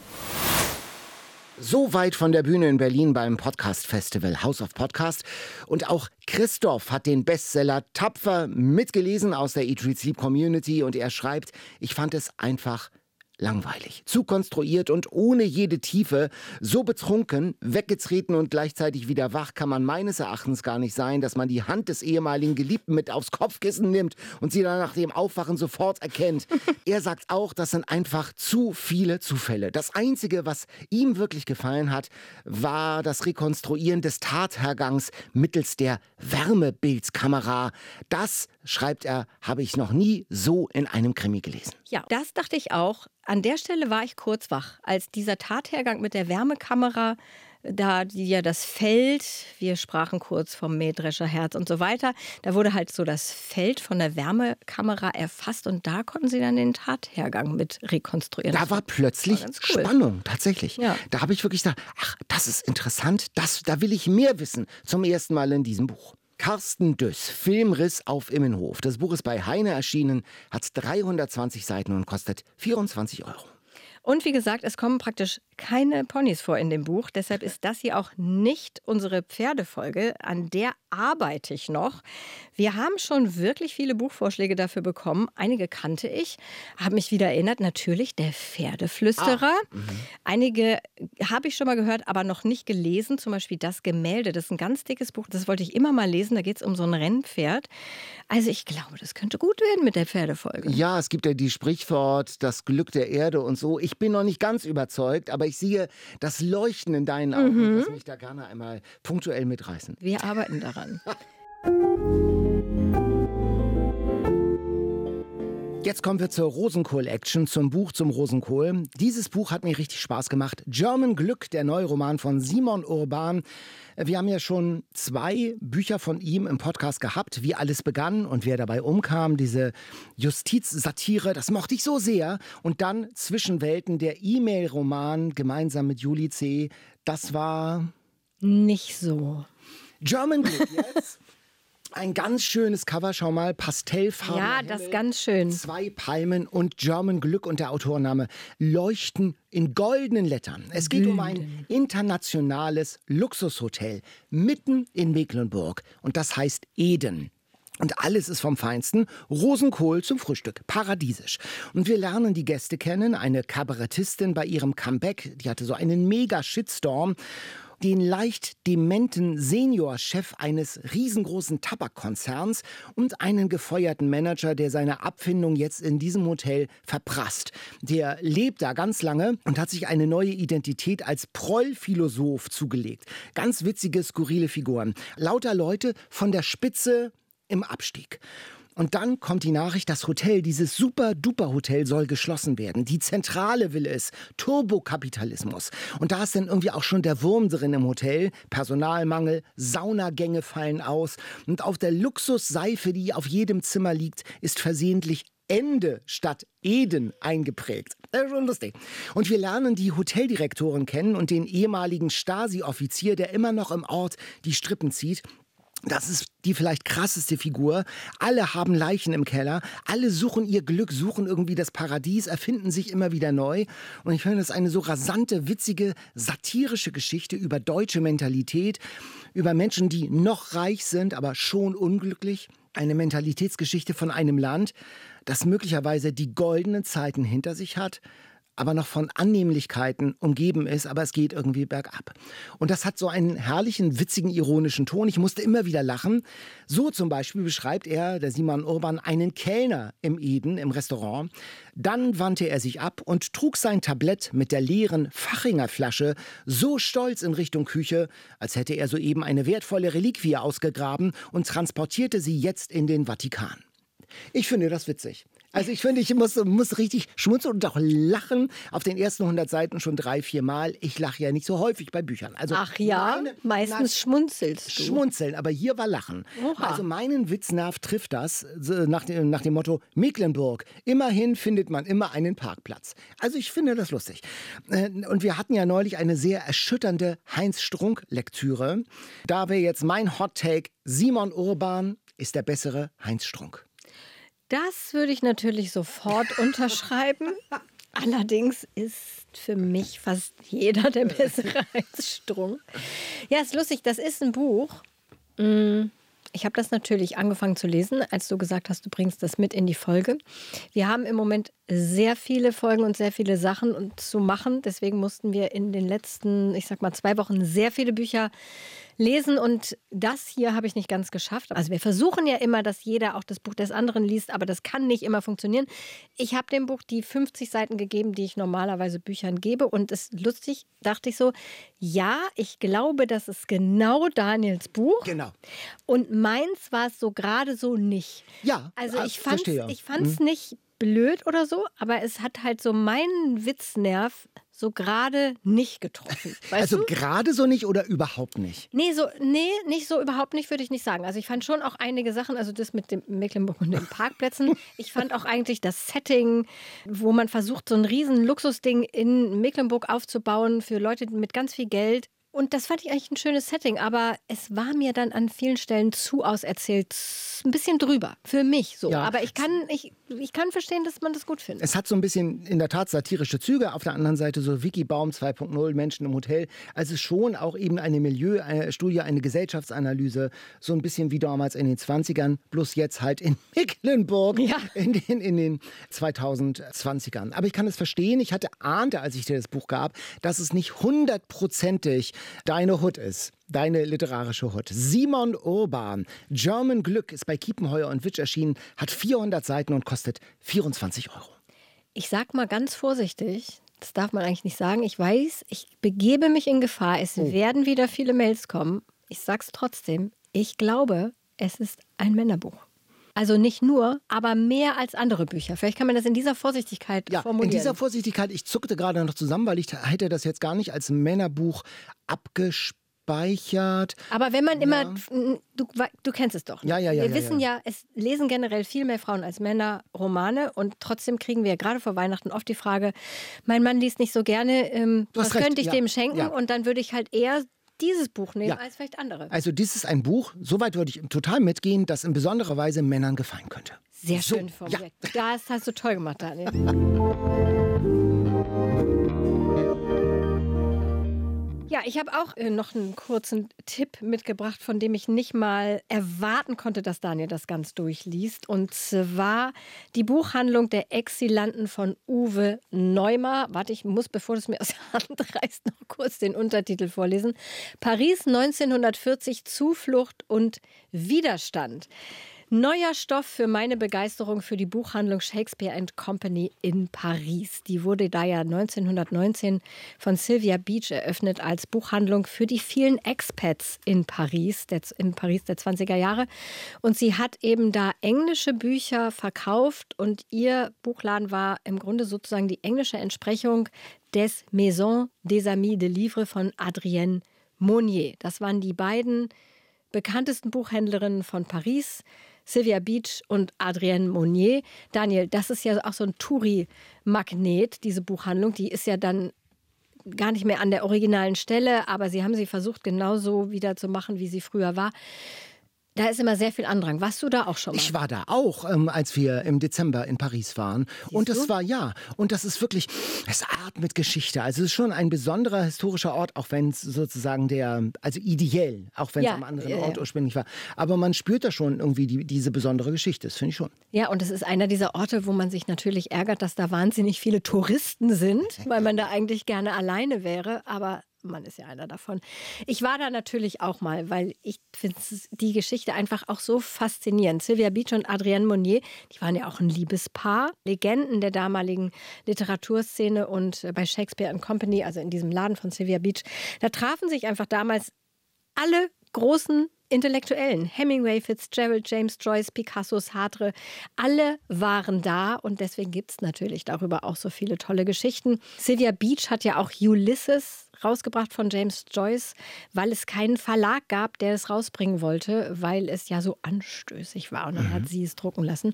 So weit von der Bühne in Berlin beim Podcast-Festival House of Podcast. Und auch Christoph hat den Bestseller tapfer mitgelesen aus der Eat, Read, Sleep Community. Und er schreibt, ich fand es einfach langweilig, zu konstruiert und ohne jede Tiefe. So betrunken, weggetreten und gleichzeitig wieder wach kann man meines Erachtens gar nicht sein, dass man die Hand des ehemaligen Geliebten mit aufs Kopfkissen nimmt und sie dann nach dem Aufwachen sofort erkennt. Er sagt auch, das sind einfach zu viele Zufälle. Das Einzige, was ihm wirklich gefallen hat, war das Rekonstruieren des Tathergangs mittels der Wärmebildskamera. Das, schreibt er, habe ich noch nie so in einem Krimi gelesen. Ja, das dachte ich auch. An der Stelle war ich kurz wach, als dieser Tathergang mit der Wärmekamera, da die ja das Feld, wir sprachen kurz vom Mähdrescherherz und so weiter, da wurde halt so das Feld von der Wärmekamera erfasst und da konnten sie dann den Tathergang mit rekonstruieren. Da war plötzlich cool. Spannung, tatsächlich. Ja. Da habe ich wirklich gedacht, ach, das ist interessant, da will ich mehr wissen, zum ersten Mal in diesem Buch. Carsten Düss, Filmriss auf Immenhof. Das Buch ist bei Heine erschienen, hat 320 Seiten und kostet 24 €. Und wie gesagt, es kommen praktisch keine Ponys vor in dem Buch. Deshalb ist das hier auch nicht unsere Pferdefolge. An der arbeite ich noch. Wir haben schon wirklich viele Buchvorschläge dafür bekommen. Einige kannte ich, habe mich wieder erinnert. Natürlich der Pferdeflüsterer. Einige habe ich schon mal gehört, aber noch nicht gelesen. Zum Beispiel Das Gemälde. Das ist ein ganz dickes Buch. Das wollte ich immer mal lesen. Da geht es um so ein Rennpferd. Also ich glaube, das könnte gut werden mit der Pferdefolge. Ja, es gibt ja die Sprichwort, das Glück der Erde und so. Ich bin noch nicht ganz überzeugt, aber ich sehe das Leuchten in deinen Augen, das mich da gerne einmal punktuell mitreißen. Wir arbeiten daran. Jetzt kommen wir zur Rosenkohl-Action, zum Buch zum Rosenkohl. Dieses Buch hat mir richtig Spaß gemacht. German Glück, der neue Roman von Simon Urban. Wir haben ja schon 2 Bücher von ihm im Podcast gehabt, wie alles begann und wer dabei umkam. Diese Justizsatire, das mochte ich so sehr. Und dann Zwischenwelten, der E-Mail-Roman gemeinsam mit Julie C. Das war... Nicht so. German Glück jetzt. Ein ganz schönes Cover, schau mal, Pastellfarben. Ja, das ist ganz schön. 2 Palmen und German Glück und der Autorname leuchten in goldenen Lettern. Es geht um ein internationales Luxushotel mitten in Mecklenburg und das heißt Eden. Und alles ist vom Feinsten. Rosenkohl zum Frühstück. Paradiesisch. Und wir lernen die Gäste kennen. Eine Kabarettistin bei ihrem Comeback. Die hatte so einen Mega-Shitstorm. Den leicht dementen Seniorchef eines riesengroßen Tabakkonzerns und einen gefeuerten Manager, der seine Abfindung jetzt in diesem Hotel verprasst. Der lebt da ganz lange und hat sich eine neue Identität als Prollphilosoph zugelegt. Ganz witzige, skurrile Figuren. Lauter Leute von der Spitze im Abstieg. Und dann kommt die Nachricht, das Hotel, dieses Super-Duper-Hotel soll geschlossen werden. Die Zentrale will es. Turbokapitalismus. Und da ist dann irgendwie auch schon der Wurm drin im Hotel. Personalmangel, Saunagänge fallen aus. Und auf der Luxusseife, die auf jedem Zimmer liegt, ist versehentlich Ende statt Eden eingeprägt. Das ist schon lustig. Und wir lernen die Hoteldirektorin kennen und den ehemaligen Stasi-Offizier, der immer noch im Ort die Strippen zieht. Das ist die vielleicht krasseste Figur. Alle haben Leichen im Keller. Alle suchen ihr Glück, suchen irgendwie das Paradies, erfinden sich immer wieder neu. Und ich finde, das ist eine so rasante, witzige, satirische Geschichte über deutsche Mentalität, über Menschen, die noch reich sind, aber schon unglücklich. Eine Mentalitätsgeschichte von einem Land, das möglicherweise die goldenen Zeiten hinter sich hat, aber noch von Annehmlichkeiten umgeben ist, aber es geht irgendwie bergab. Und das hat so einen herrlichen, witzigen, ironischen Ton. Ich musste immer wieder lachen. So zum Beispiel beschreibt er, der Simon Urban, einen Kellner im Eden, im Restaurant. Dann wandte er sich ab und trug sein Tablett mit der leeren Fachinger Flasche so stolz in Richtung Küche, als hätte er soeben eine wertvolle Reliquie ausgegraben und transportierte sie jetzt in den Vatikan. Ich finde das witzig. Also ich finde, ich muss richtig schmunzeln und auch lachen. Auf den ersten 100 Seiten schon 3-4 Mal. Ich lache ja nicht so häufig bei Büchern. Also ach ja, meistens schmunzelst du. Schmunzeln, aber hier war Lachen. Oha. Also meinen Witznerv trifft das nach dem Motto Mecklenburg. Immerhin findet man immer einen Parkplatz. Also ich finde das lustig. Und wir hatten ja neulich eine sehr erschütternde Heinz-Strunk-Lektüre. Da wäre jetzt mein Hot-Take, Simon Urban ist der bessere Heinz Strunk. Das würde ich natürlich sofort unterschreiben. Allerdings ist für mich fast jeder der bessere Heinz Strunk. Ja, ist lustig. Das ist ein Buch. Ich habe das natürlich angefangen zu lesen, als du gesagt hast, du bringst das mit in die Folge. Wir haben im Moment sehr viele Folgen und sehr viele Sachen zu machen. Deswegen mussten wir in den letzten, 2 Wochen sehr viele Bücher lesen. Und das hier habe ich nicht ganz geschafft. Also wir versuchen ja immer, dass jeder auch das Buch des anderen liest, aber das kann nicht immer funktionieren. Ich habe dem Buch die 50 Seiten gegeben, die ich normalerweise Büchern gebe. Und es ist lustig, dachte ich so, ja, ich glaube, das ist genau Daniels Buch. Genau. Und meins war es so gerade so nicht. Ja, also ich fand es nicht blöd oder so, aber es hat halt so meinen Witznerv so gerade nicht getroffen. Also gerade so nicht oder überhaupt nicht? Nee, nicht so überhaupt nicht, würde ich nicht sagen. Also ich fand schon auch einige Sachen, also das mit dem Mecklenburg und den Parkplätzen. Ich fand auch eigentlich das Setting, wo man versucht, so ein riesen Luxusding in Mecklenburg aufzubauen für Leute mit ganz viel Geld. Und das fand ich eigentlich ein schönes Setting, aber es war mir dann an vielen Stellen zu auserzählt, ein bisschen drüber, für mich so. Ja. Aber ich kann verstehen, dass man das gut findet. Es hat so ein bisschen in der Tat satirische Züge, auf der anderen Seite so Wikibaum 2.0, Menschen im Hotel. Also schon auch eben eine Milieustudie, eine Gesellschaftsanalyse, so ein bisschen wie damals in den 20ern, bloß jetzt halt in Mecklenburg in den 2020ern. Aber ich kann es verstehen, ich ahnte, als ich dir das Buch gab, dass es nicht 100%ig deine Hut ist, deine literarische Hut. Simon Urban, German Glück ist bei Kiepenheuer und Witsch erschienen, hat 400 Seiten und kostet 24 €. Ich sag mal ganz vorsichtig, das darf man eigentlich nicht sagen, ich weiß, ich begebe mich in Gefahr, es werden wieder viele Mails kommen. Ich sag's trotzdem, ich glaube, es ist ein Männerbuch. Also nicht nur, aber mehr als andere Bücher. Vielleicht kann man das in dieser Vorsichtigkeit formulieren. In dieser Vorsichtigkeit, ich zuckte gerade noch zusammen, weil ich hätte das jetzt gar nicht als Männerbuch abgespeichert. Aber wenn man immer, du kennst es doch. Ja. Wir wissen ja, es lesen generell viel mehr Frauen als Männer Romane und trotzdem kriegen wir gerade vor Weihnachten oft die Frage, mein Mann liest nicht so gerne, was könnte ich dem schenken? Ja. Und dann würde ich halt eher dieses Buch nehmen als vielleicht andere. Also dies ist ein Buch, soweit würde ich total mitgehen, das in besonderer Weise Männern gefallen könnte. Sehr schön formuliert. Ja. Das hast du toll gemacht, Daniel. Ja, ich habe auch noch einen kurzen Tipp mitgebracht, von dem ich nicht mal erwarten konnte, dass Daniel das ganz durchliest. Und zwar die Buchhandlung der Exilanten von Uwe Neumar. Warte, ich muss, bevor du es mir aus der Hand reißt, noch kurz den Untertitel vorlesen. Paris 1940, Zuflucht und Widerstand. Neuer Stoff für meine Begeisterung für die Buchhandlung Shakespeare & Company in Paris. Die wurde da ja 1919 von Sylvia Beach eröffnet als Buchhandlung für die vielen Expats in Paris der 20er Jahre. Und sie hat eben da englische Bücher verkauft und ihr Buchladen war im Grunde sozusagen die englische Entsprechung des Maison des Amis de Livres von Adrienne Monnier. Das waren die beiden bekanntesten Buchhändlerinnen von Paris, Sylvia Beach und Adrienne Monnier. Daniel, das ist ja auch so ein Touri-Magnet, diese Buchhandlung. Die ist ja dann gar nicht mehr an der originalen Stelle, aber sie haben sie versucht, genauso wieder zu machen, wie sie früher war. Da ist immer sehr viel Andrang. Warst du da auch schon mal? Ich war da auch, als wir im Dezember in Paris waren. Und das war, und das ist wirklich, es atmet Geschichte. Also es ist schon ein besonderer historischer Ort, auch wenn es sozusagen also ideell, auch wenn es am anderen Ort ursprünglich war. Aber man spürt da schon irgendwie diese besondere Geschichte, das finde ich schon. Ja, und es ist einer dieser Orte, wo man sich natürlich ärgert, dass da wahnsinnig viele Touristen sind, weil man da eigentlich gerne alleine wäre, aber man ist ja einer davon. Ich war da natürlich auch mal, weil ich finde die Geschichte einfach auch so faszinierend. Sylvia Beach und Adrienne Monnier, die waren ja auch ein Liebespaar, Legenden der damaligen Literaturszene und bei Shakespeare & Company, also in diesem Laden von Sylvia Beach, da trafen sich einfach damals alle großen Intellektuellen. Hemingway, Fitzgerald, James Joyce, Picasso, Sartre, alle waren da und deswegen gibt es natürlich darüber auch so viele tolle Geschichten. Sylvia Beach hat ja auch Ulysses rausgebracht von James Joyce, weil es keinen Verlag gab, der es rausbringen wollte, weil es ja so anstößig war und dann hat sie es drucken lassen.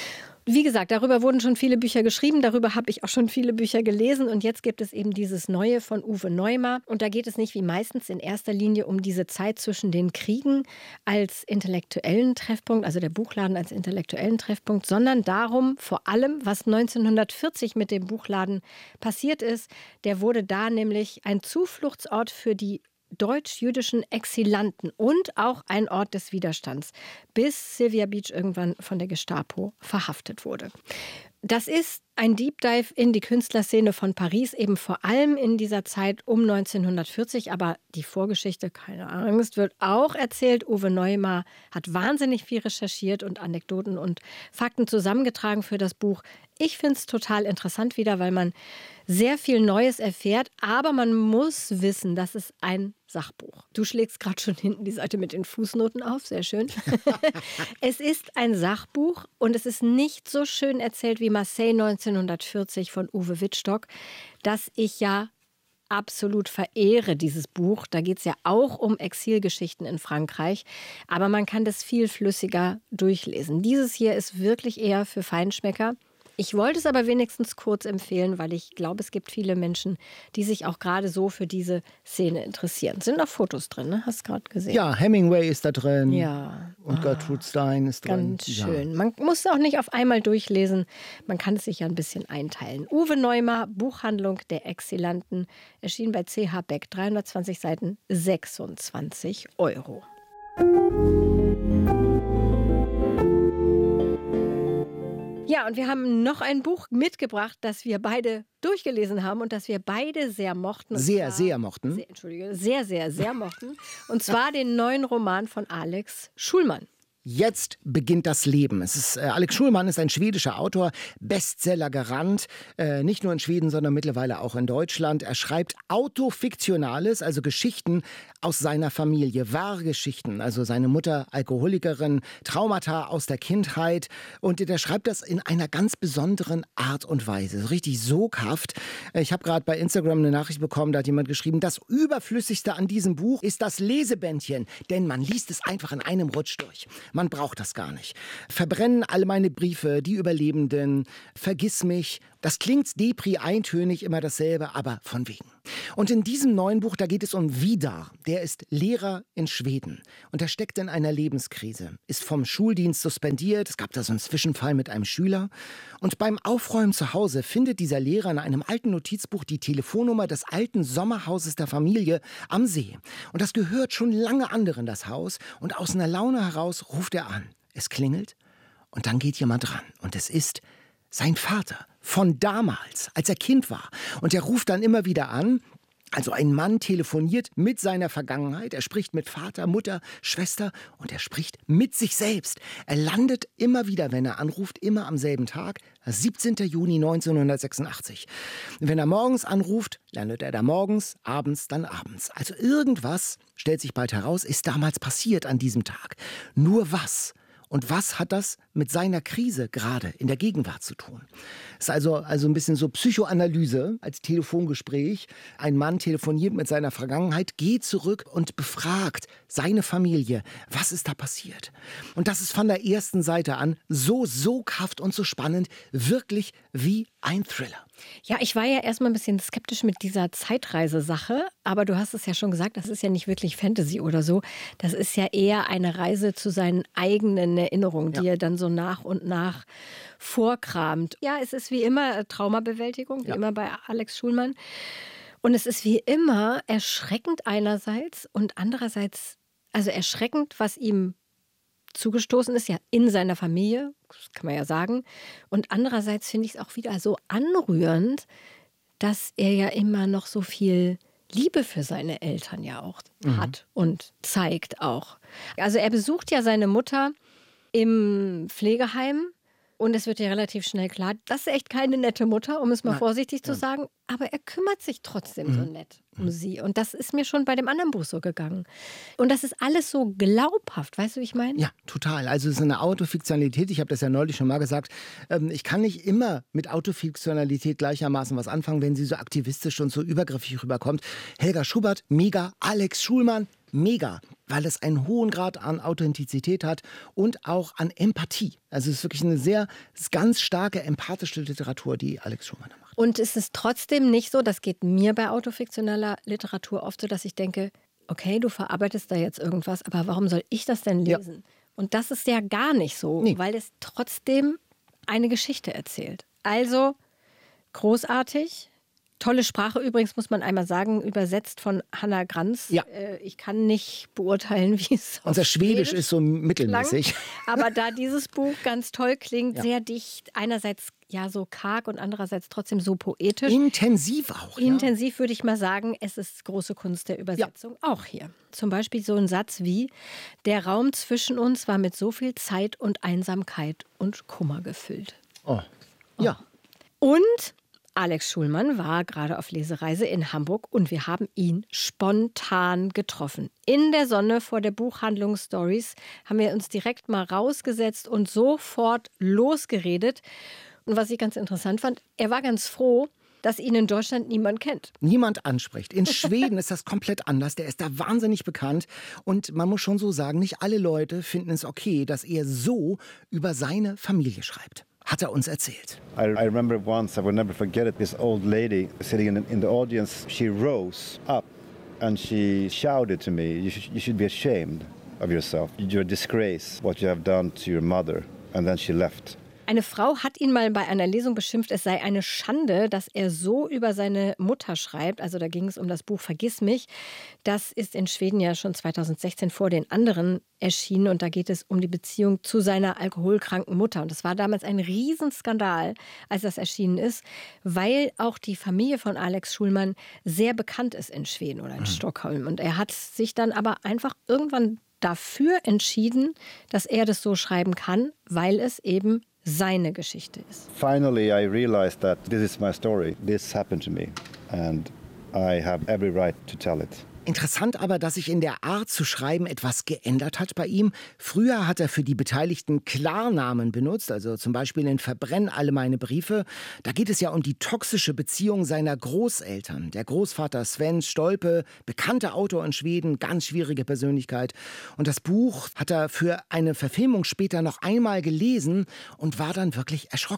Wie gesagt, darüber wurden schon viele Bücher geschrieben, darüber habe ich auch schon viele Bücher gelesen und jetzt gibt es eben dieses Neue von Uwe Neumar und da geht es nicht wie meistens in erster Linie um diese Zeit zwischen den Kriegen als intellektuellen Treffpunkt, also der Buchladen als intellektuellen Treffpunkt, sondern darum vor allem, was 1940 mit dem Buchladen passiert ist. Der wurde da nämlich ein Zufluchtsort für die deutsch-jüdischen Exilanten und auch ein Ort des Widerstands, bis Sylvia Beach irgendwann von der Gestapo verhaftet wurde. Das ist ein Deep Dive in die Künstlerszene von Paris, eben vor allem in dieser Zeit um 1940. Aber die Vorgeschichte, keine Angst, wird auch erzählt. Uwe Neumar hat wahnsinnig viel recherchiert und Anekdoten und Fakten zusammengetragen für das Buch. Ich finde es total interessant wieder, weil man sehr viel Neues erfährt. Aber man muss wissen, das ist ein Sachbuch. Du schlägst gerade schon hinten die Seite mit den Fußnoten auf, sehr schön. Es ist ein Sachbuch und es ist nicht so schön erzählt wie Marseille 1940 von Uwe Wittstock, das ich ja absolut verehre, dieses Buch. Da geht es ja auch um Exilgeschichten in Frankreich, aber man kann das viel flüssiger durchlesen. Dieses hier ist wirklich eher für Feinschmecker. Ich wollte es aber wenigstens kurz empfehlen, weil ich glaube, es gibt viele Menschen, die sich auch gerade so für diese Szene interessieren. Es sind auch Fotos drin, ne? Hast du gerade gesehen? Ja, Hemingway ist da drin. Ja. Und Gertrude Stein ist drin. Ganz schön. Man muss auch nicht auf einmal durchlesen. Man kann es sich ja ein bisschen einteilen. Uwe Neumar, Buchhandlung der Exilanten, erschien bei CH Beck, 320 Seiten, 26 €. Ja, und wir haben noch ein Buch mitgebracht, das wir beide durchgelesen haben und das wir beide sehr mochten. Sehr mochten. Sehr mochten. Und zwar den neuen Roman von Alex Schulman. Jetzt beginnt das Leben. Alex Schulman ist ein schwedischer Autor, Bestseller-Garant, nicht nur in Schweden, sondern mittlerweile auch in Deutschland. Er schreibt Autofiktionales, also Geschichten aus seiner Familie, wahre Geschichten. Also seine Mutter Alkoholikerin, Traumata aus der Kindheit. Und der schreibt das in einer ganz besonderen Art und Weise, so richtig soghaft. Ich habe gerade bei Instagram eine Nachricht bekommen, da hat jemand geschrieben, das Überflüssigste an diesem Buch ist das Lesebändchen, denn man liest es einfach in einem Rutsch durch. Man braucht das gar nicht. Verbrennen alle meine Briefe, die Überlebenden, vergiss mich. Das klingt Depri eintönig, immer dasselbe, aber von wegen. Und in diesem neuen Buch, da geht es um Vidar. Der ist Lehrer in Schweden und er steckt in einer Lebenskrise, ist vom Schuldienst suspendiert. Es gab da so einen Zwischenfall mit einem Schüler. Und beim Aufräumen zu Hause findet dieser Lehrer in einem alten Notizbuch die Telefonnummer des alten Sommerhauses der Familie am See. Und das gehört schon lange anderen, das Haus. Und aus einer Laune heraus ruft er an. Es klingelt und dann geht jemand ran. Und es ist sein Vater von damals, als er Kind war. Und er ruft dann immer wieder an. Also ein Mann telefoniert mit seiner Vergangenheit. Er spricht mit Vater, Mutter, Schwester und er spricht mit sich selbst. Er landet immer wieder, wenn er anruft, immer am selben Tag, 17. Juni 1986. Wenn er morgens anruft, landet er da morgens, abends dann abends. Also irgendwas, stellt sich bald heraus, ist damals passiert an diesem Tag. Nur was? Und was hat das mit seiner Krise gerade in der Gegenwart zu tun? Es ist also ein bisschen so Psychoanalyse als Telefongespräch. Ein Mann telefoniert mit seiner Vergangenheit, geht zurück und befragt seine Familie. Was ist da passiert? Und das ist von der ersten Seite an so soghaft und so spannend, wirklich wie ein Thriller. Ja, ich war ja erstmal ein bisschen skeptisch mit dieser Zeitreisesache, aber du hast es ja schon gesagt, das ist ja nicht wirklich Fantasy oder so. Das ist ja eher eine Reise zu seinen eigenen Erinnerungen, die er dann so nach und nach vorkramt. Ja, es ist wie immer Traumabewältigung, wie immer bei Alex Schulman. Und es ist wie immer erschreckend einerseits und andererseits, also erschreckend, was ihm zugestoßen ist, ja in seiner Familie, das kann man ja sagen. Und andererseits finde ich es auch wieder so anrührend, dass er ja immer noch so viel Liebe für seine Eltern ja auch hat und zeigt auch. Also er besucht ja seine Mutter im Pflegeheim. Und es wird ja relativ schnell klar, das ist echt keine nette Mutter, um es mal vorsichtig zu sagen. Aber er kümmert sich trotzdem so nett um sie. Und das ist mir schon bei dem anderen Buch so gegangen. Und das ist alles so glaubhaft. Weißt du, wie ich meine? Ja, total. Also es ist eine Autofiktionalität. Ich habe das ja neulich schon mal gesagt. Ich kann nicht immer mit Autofiktionalität gleichermaßen was anfangen, wenn sie so aktivistisch und so übergriffig rüberkommt. Helga Schubert, mega. Alex Schulman, mega, weil es einen hohen Grad an Authentizität hat und auch an Empathie. Also es ist wirklich eine ganz starke empathische Literatur, die Alex Schulman macht. Und es ist trotzdem nicht so, das geht mir bei autofiktioneller Literatur oft so, dass ich denke, okay, du verarbeitest da jetzt irgendwas, aber warum soll ich das denn lesen? Ja. Und das ist ja gar nicht so, weil es trotzdem eine Geschichte erzählt. Also großartig. Tolle Sprache übrigens, muss man einmal sagen, übersetzt von Hannah Granz. Ja. Ich kann nicht beurteilen, wie es unser Schwedisch ist so mittelmäßig. Klang, aber da dieses Buch ganz toll klingt, sehr dicht, einerseits ja so karg und andererseits trotzdem so poetisch. Intensiv auch. Intensiv würde ich mal sagen, es ist große Kunst der Übersetzung auch hier. Zum Beispiel so ein Satz wie, der Raum zwischen uns war mit so viel Zeit und Einsamkeit und Kummer gefüllt. Oh, ja. Und Alex Schulman war gerade auf Lesereise in Hamburg und wir haben ihn spontan getroffen. In der Sonne vor der Buchhandlung Stories haben wir uns direkt mal rausgesetzt und sofort losgeredet. Und was ich ganz interessant fand, er war ganz froh, dass ihn in Deutschland niemand kennt. Niemand anspricht. In Schweden ist das komplett anders. Der ist da wahnsinnig bekannt. Und man muss schon so sagen, nicht alle Leute finden es okay, dass er so über seine Familie schreibt. Hat er uns erzählt. I remember once, I will never forget it, this old lady sitting in the audience, she rose up and she shouted to me, you should be ashamed of yourself. You're a disgrace, what you have done to your mother. And then she left. Eine Frau hat ihn mal bei einer Lesung beschimpft, es sei eine Schande, dass er so über seine Mutter schreibt. Also da ging es um das Buch Vergiss mich. Das ist in Schweden ja schon 2016 vor den anderen erschienen. Und da geht es um die Beziehung zu seiner alkoholkranken Mutter. Und das war damals ein Riesenskandal, als das erschienen ist, weil auch die Familie von Alex Schulman sehr bekannt ist in Schweden oder in Stockholm. Und er hat sich dann aber einfach irgendwann dafür entschieden, dass er das so schreiben kann, weil es eben seine Geschichte ist. Finally I realized that this is my story. This happened to me and I have every right to tell it. Interessant aber, dass sich in der Art zu schreiben etwas geändert hat bei ihm. Früher hat er für die Beteiligten Klarnamen benutzt, also zum Beispiel in Verbrenn alle meine Briefe. Da geht es ja um die toxische Beziehung seiner Großeltern. Der Großvater Sven Stolpe, bekannter Autor in Schweden, ganz schwierige Persönlichkeit. Und das Buch hat er für eine Verfilmung später noch einmal gelesen und war dann wirklich erschrocken.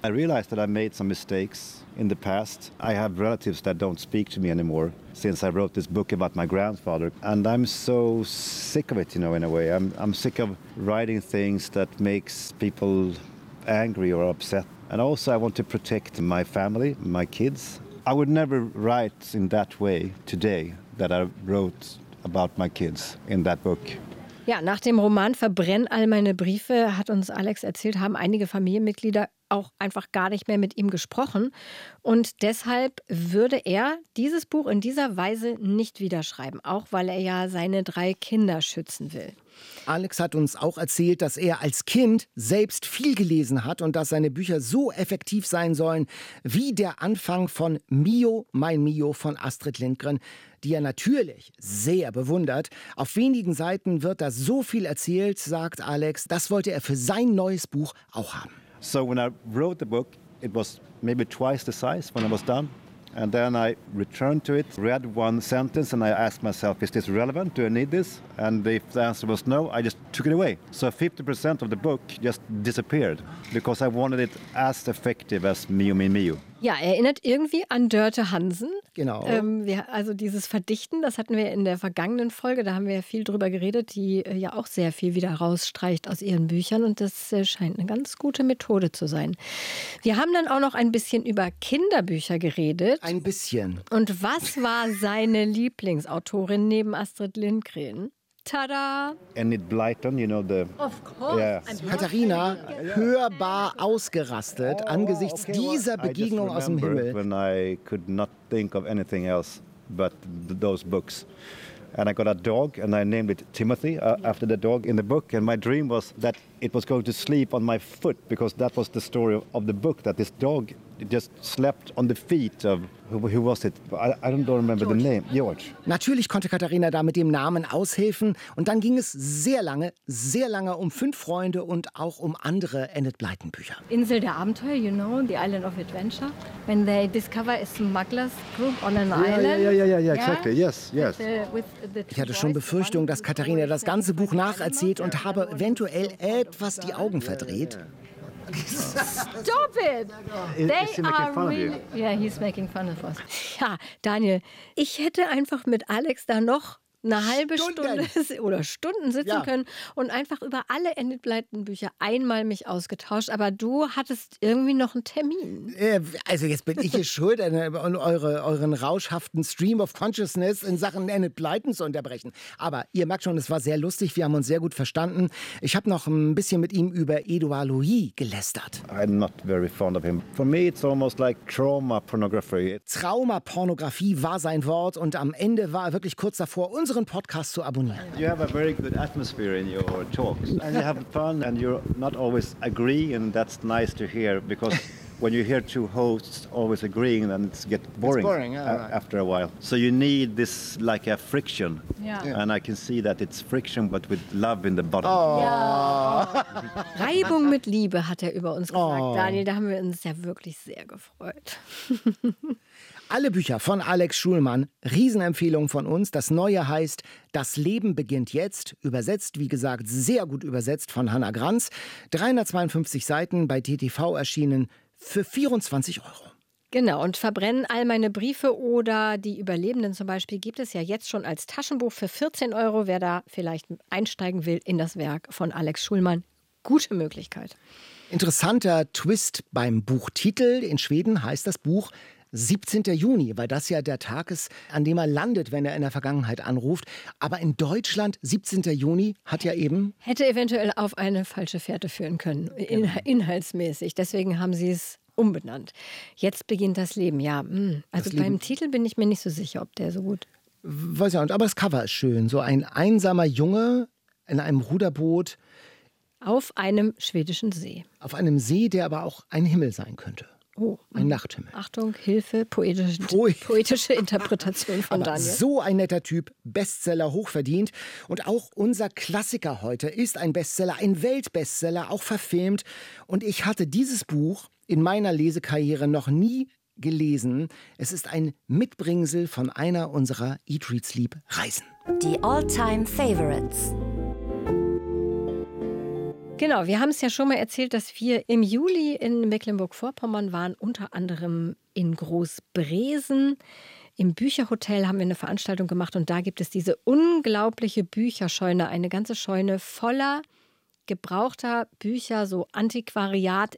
I realized that I made some mistakes in the past. I have relatives that don't speak to me anymore since I wrote this book about my grandfather. And I'm so sick of it, in a way. I'm sick of writing things that makes people angry or upset. And also I want to protect my family, my kids. I would never write in that way today that I wrote about my kids in that book. Ja, nach dem Roman Verbrenn all meine Briefe, hat uns Alex erzählt, haben einige Familienmitglieder auch einfach gar nicht mehr mit ihm gesprochen. Und deshalb würde er dieses Buch in dieser Weise nicht wieder schreiben, auch weil er ja seine 3 Kinder schützen will. Alex hat uns auch erzählt, dass er als Kind selbst viel gelesen hat und dass seine Bücher so effektiv sein sollen wie der Anfang von Mio, mein Mio von Astrid Lindgren, die er natürlich sehr bewundert. Auf wenigen Seiten wird da so viel erzählt, sagt Alex. Das wollte er für sein neues Buch auch haben. So when I wrote the book, it was maybe twice the size when I was done. And then I returned to it, read one sentence, and I asked myself, is this relevant? Do I need this? And if the answer was no, I just took it away. So 50% of the book just disappeared because I wanted it as effective as Mio, Mio, Mio. Ja, erinnert irgendwie an Dörte Hansen. Genau. Also dieses Verdichten, das hatten wir in der vergangenen Folge, da haben wir ja viel drüber geredet, die ja auch sehr viel wieder rausstreicht aus ihren Büchern und das scheint eine ganz gute Methode zu sein. Wir haben dann auch noch ein bisschen über Kinderbücher geredet. Ein bisschen. Und was war seine Lieblingsautorin neben Astrid Lindgren? Tada! Enid Blyton, Of course. Yeah. Katharina, hörbar ausgerastet angesichts dieser Begegnung aus dem Himmel. When I could not think of anything else but those books. And I got a dog and I named it Timothy after the dog in the book. And my dream was that it was going to sleep on my foot because that was the story of the book, that this dog just slept on the feet of, who was it? I don't remember the name. George. Natürlich konnte Katharina da mit dem Namen aushelfen. Und dann ging es sehr lange um 5 Freunde und auch um andere Enid Blyton Bücher. Insel der Abenteuer, the island of adventure. When they discover a smugglers group on an island. Yeah, exactly. Yes. Ich hatte schon Befürchtung, dass Katharina das ganze Buch nacherzählt und habe eventuell etwas die Augen verdreht. Stop it! They are really... Yeah, he's making fun of us. Ja, Daniel, ich hätte einfach mit Alex da noch eine halbe Stunde oder Stunden sitzen können und einfach über alle Enid Blyton Bücher einmal mich ausgetauscht. Aber du hattest irgendwie noch einen Termin. Also jetzt bin ich hier schuld, euren rauschhaften Stream of Consciousness in Sachen Enid Blyton zu unterbrechen. Aber ihr merkt schon, es war sehr lustig, wir haben uns sehr gut verstanden. Ich habe noch ein bisschen mit ihm über Edouard Louis gelästert. I'm not very fond of him. For me it's almost like trauma pornography. Traumapornografie war sein Wort und am Ende war er wirklich kurz davor, unseren Podcast zu abonnieren. You have a very good atmosphere in your talks and you have fun and you're not always agree and that's nice to hear because when you hear 2 hosts always agreeing then it gets boring, after a while. So you need this like a friction. Yeah. And I can see that it's friction but with love in the bottom. Oh. Ja. Reibung mit Liebe hat er über uns gesagt. Daniel, da haben wir uns ja wirklich sehr gefreut. Alle Bücher von Alex Schulman, Riesenempfehlung von uns. Das Neue heißt Das Leben beginnt jetzt. Übersetzt, wie gesagt, sehr gut übersetzt von Hannah Granz. 352 Seiten, bei TTV erschienen, für 24 €. Genau, und Verbrennen all meine Briefe oder die Überlebenden zum Beispiel gibt es ja jetzt schon als Taschenbuch für 14 €. Wer da vielleicht einsteigen will in das Werk von Alex Schulman, gute Möglichkeit. Interessanter Twist beim Buchtitel. In Schweden heißt das Buch 17. Juni, weil das ja der Tag ist, an dem er landet, wenn er in der Vergangenheit anruft. Aber in Deutschland, 17. Juni, hat ja eben... Hätte eventuell auf eine falsche Fährte führen können, inhaltsmäßig. Deswegen haben sie es umbenannt. Jetzt beginnt das Leben, ja. Also beim Titel bin ich mir nicht so sicher, ob der so gut... Weiß ja nicht, aber das Cover ist schön. So ein einsamer Junge in einem Ruderboot. Auf einem schwedischen See. Auf einem See, der aber auch ein Himmel sein könnte. Oh, ein Nachthimmel. Achtung, Hilfe, poetische Interpretation von Daniel. So ein netter Typ, Bestseller hochverdient. Und auch unser Klassiker heute ist ein Bestseller, ein Weltbestseller, auch verfilmt. Und ich hatte dieses Buch in meiner Lesekarriere noch nie gelesen. Es ist ein Mitbringsel von einer unserer Eat, Read, Sleep Reisen. Die All-Time Favorites. Genau, wir haben es ja schon mal erzählt, dass wir im Juli in Mecklenburg-Vorpommern waren, unter anderem in Großbresen. Im Bücherhotel haben wir eine Veranstaltung gemacht und da gibt es diese unglaubliche Bücherscheune, eine ganze Scheune voller gebrauchter Bücher, so Antiquariat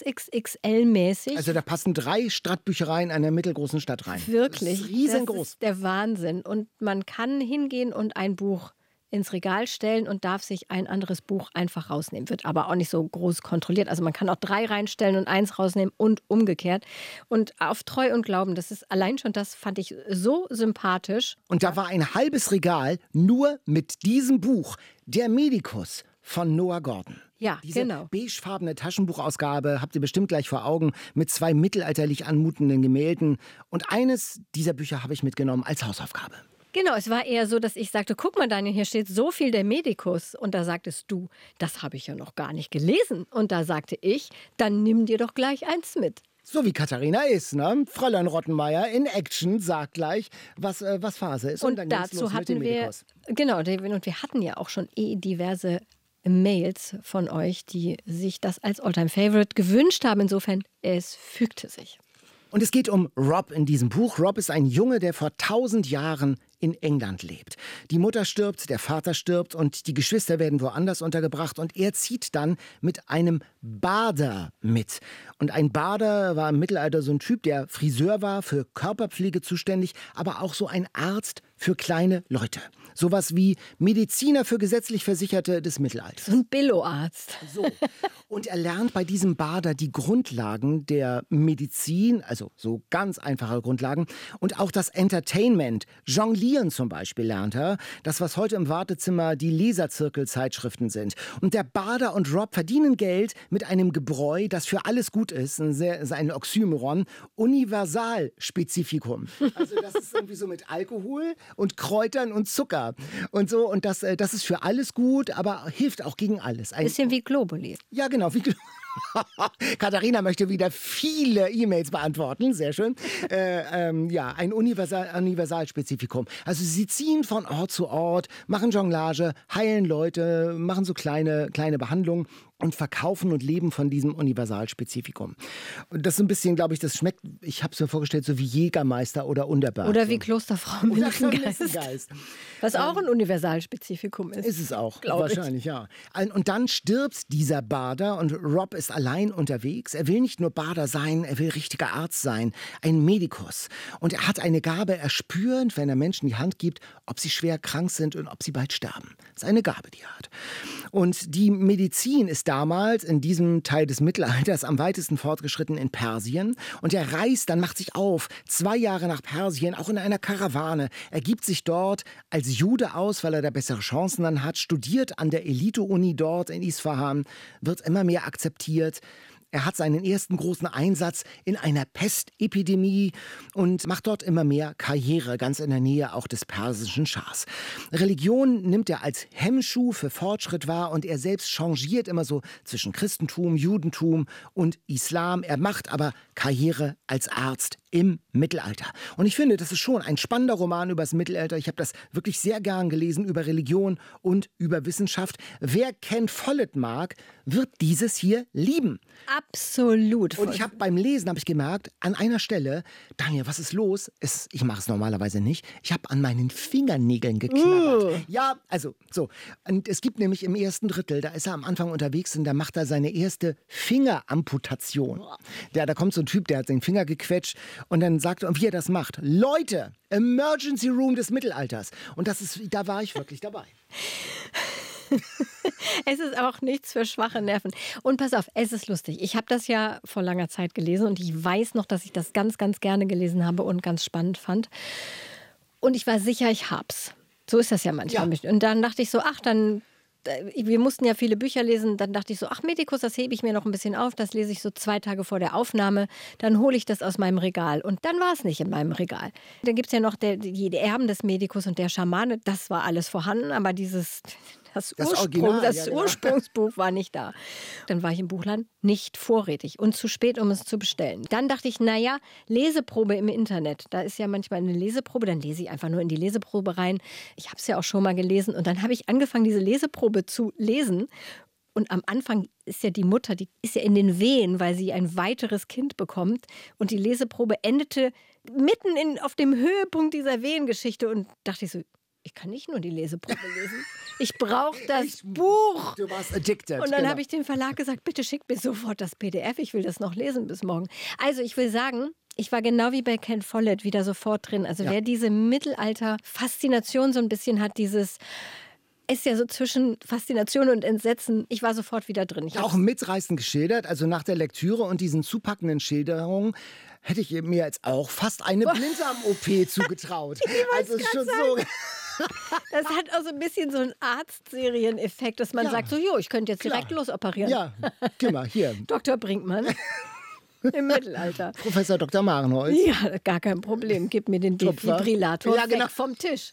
XXXL-mäßig. Also da passen 3 Stadtbüchereien einer mittelgroßen Stadt rein. Wirklich, das ist riesengroß. Das ist der Wahnsinn. Und man kann hingehen und ein Buch ins Regal stellen und darf sich ein anderes Buch einfach rausnehmen. Wird aber auch nicht so groß kontrolliert. Also man kann auch 3 reinstellen und 1 rausnehmen und umgekehrt. Und auf Treu und Glauben, das ist allein schon, das fand ich so sympathisch. Und da war ein halbes Regal nur mit diesem Buch, Der Medikus von Noah Gordon. Ja, Diese genau. beigefarbene Taschenbuchausgabe habt ihr bestimmt gleich vor Augen mit 2 mittelalterlich anmutenden Gemälden. Und eines dieser Bücher habe ich mitgenommen als Hausaufgabe. Genau, es war eher so, dass ich sagte, guck mal Daniel, hier steht so viel der Medikus. Und da sagtest du, das habe ich ja noch gar nicht gelesen. Und da sagte ich, dann nimm dir doch gleich eins mit. So wie Katharina ist, ne? Fräulein Rottenmeier in Action sagt gleich, was Phase ist. Und dann geht's dazu los mit dem hatten wir, Medikus. genau, und wir hatten ja auch schon diverse Mails von euch, die sich das als Alltime-Favorite gewünscht haben. Insofern, es fügte sich. Und es geht um Rob in diesem Buch. Rob ist ein Junge, der vor 1000 Jahren in England lebt. Die Mutter stirbt, der Vater stirbt und die Geschwister werden woanders untergebracht. Und er zieht dann mit einem Bader mit. Und ein Bader war im Mittelalter so ein Typ, der Friseur war, für Körperpflege zuständig, aber auch so ein Arzt für kleine Leute. Sowas wie Mediziner für gesetzlich Versicherte des Mittelalters. So ein Billo-Arzt. So. Und er lernt bei diesem Bader die Grundlagen der Medizin, also so ganz einfache Grundlagen, und auch das Entertainment. Jonglieren zum Beispiel lernt er. Das, was heute im Wartezimmer die Leserzirkelzeitschriften sind. Und der Bader und Rob verdienen Geld mit einem Gebräu, das für alles gut ist. Ein Oxymoron. Universalspezifikum. Also das ist irgendwie so mit Alkohol und Kräutern und Zucker. Und so, und das ist für alles gut, aber hilft auch gegen alles. Ein bisschen wie Globuli. Ja, genau, wie Globuli. Katharina möchte wieder viele E-Mails beantworten, sehr schön. Ja, ein Universalspezifikum. Also sie ziehen von Ort zu Ort, machen Jonglage, heilen Leute, machen so kleine Behandlungen und verkaufen und leben von diesem Universalspezifikum. Und das ist ein bisschen, glaube ich, das schmeckt, ich habe es mir vorgestellt, so wie Jägermeister oder Unterberg. Oder wie Klosterfrau Melissengeist. Was auch ein Universalspezifikum ist. Ist es auch, wahrscheinlich, ja. Und dann stirbt dieser Bader und Rob ist allein unterwegs. Er will nicht nur Bader sein, er will richtiger Arzt sein, ein Medikus. Und er hat eine Gabe, er spürt, wenn er Menschen die Hand gibt, ob sie schwer krank sind und ob sie bald sterben. Das ist eine Gabe, die er hat. Und die Medizin ist damals in diesem Teil des Mittelalters am weitesten fortgeschritten in Persien. Und er reist, dann macht sich auf, 2 Jahre nach Persien, auch in einer Karawane. Er gibt sich dort als Jude aus, weil er da bessere Chancen dann hat, studiert an der Elite-Uni dort in Isfahan, wird immer mehr akzeptiert. Er hat seinen ersten großen Einsatz in einer Pestepidemie und macht dort immer mehr Karriere, ganz in der Nähe auch des persischen Schahs. Religion nimmt er als Hemmschuh für Fortschritt wahr und er selbst changiert immer so zwischen Christentum, Judentum und Islam. Er macht aber Karriere als Arzt im Mittelalter. Und ich finde, das ist schon ein spannender Roman über das Mittelalter. Ich habe das wirklich sehr gern gelesen, über Religion und über Wissenschaft. Wer Ken Follett mag, wird dieses hier lieben. Absolut. Und ich habe beim Lesen gemerkt, an einer Stelle, Daniel, was ist los? Ich mache es normalerweise nicht. Ich habe an meinen Fingernägeln geknabbert. Ja, also so. Und es gibt nämlich im ersten Drittel, da ist er am Anfang unterwegs und da macht er seine erste Fingeramputation. Da kommt so ein Typ, der hat seinen Finger gequetscht und dann sagt er, und wie er das macht. Leute, Emergency Room des Mittelalters. Und da war ich wirklich dabei. Es ist auch nichts für schwache Nerven. Und pass auf, es ist lustig. Ich habe das ja vor langer Zeit gelesen und ich weiß noch, dass ich das ganz, ganz gerne gelesen habe und ganz spannend fand. Und ich war sicher, ich hab's. So ist das ja manchmal. Ja. Und dann dachte ich so, wir mussten ja viele Bücher lesen, dann dachte ich so, Medikus, das hebe ich mir noch ein bisschen auf, das lese ich so 2 Tage vor der Aufnahme, dann hole ich das aus meinem Regal. Und dann war es nicht in meinem Regal. Dann gibt es ja noch die Erben des Medikus und der Schamane, das war alles vorhanden, aber das Ursprungsbuch war nicht da. Dann war ich im Buchladen nicht vorrätig und zu spät, um es zu bestellen. Dann dachte ich, Leseprobe im Internet. Da ist ja manchmal eine Leseprobe, dann lese ich einfach nur in die Leseprobe rein. Ich habe es ja auch schon mal gelesen und dann habe ich angefangen, diese Leseprobe zu lesen. Und am Anfang ist ja die Mutter, die ist ja in den Wehen, weil sie ein weiteres Kind bekommt. Und die Leseprobe endete mitten auf dem Höhepunkt dieser Wehengeschichte. Und dachte ich so, ich kann nicht nur die Leseprobe lesen. Ich brauche das Buch. Du warst addicted. Und dann habe ich dem Verlag gesagt, bitte schickt mir sofort das PDF. Ich will das noch lesen bis morgen. Also ich will sagen, ich war genau wie bei Ken Follett wieder sofort drin. Also wer diese Mittelalter-Faszination so ein bisschen hat, dieses... ist ja so zwischen Faszination und Entsetzen. Ich war sofort wieder drin. Auch mitreißend geschildert. Also nach der Lektüre und diesen zupackenden Schilderungen hätte ich mir jetzt auch fast eine Blinddarm-OP zugetraut. Also schon so. Das hat auch so ein bisschen so einen Arztserien-Effekt, dass man sagt, so, ich könnte jetzt direkt losoperieren. Ja, geh mal, hier. Dr. Brinkmann. Im Mittelalter. Professor Dr. Marenholz. Ja, gar kein Problem. Gib mir den Defibrillator weg vom Tisch.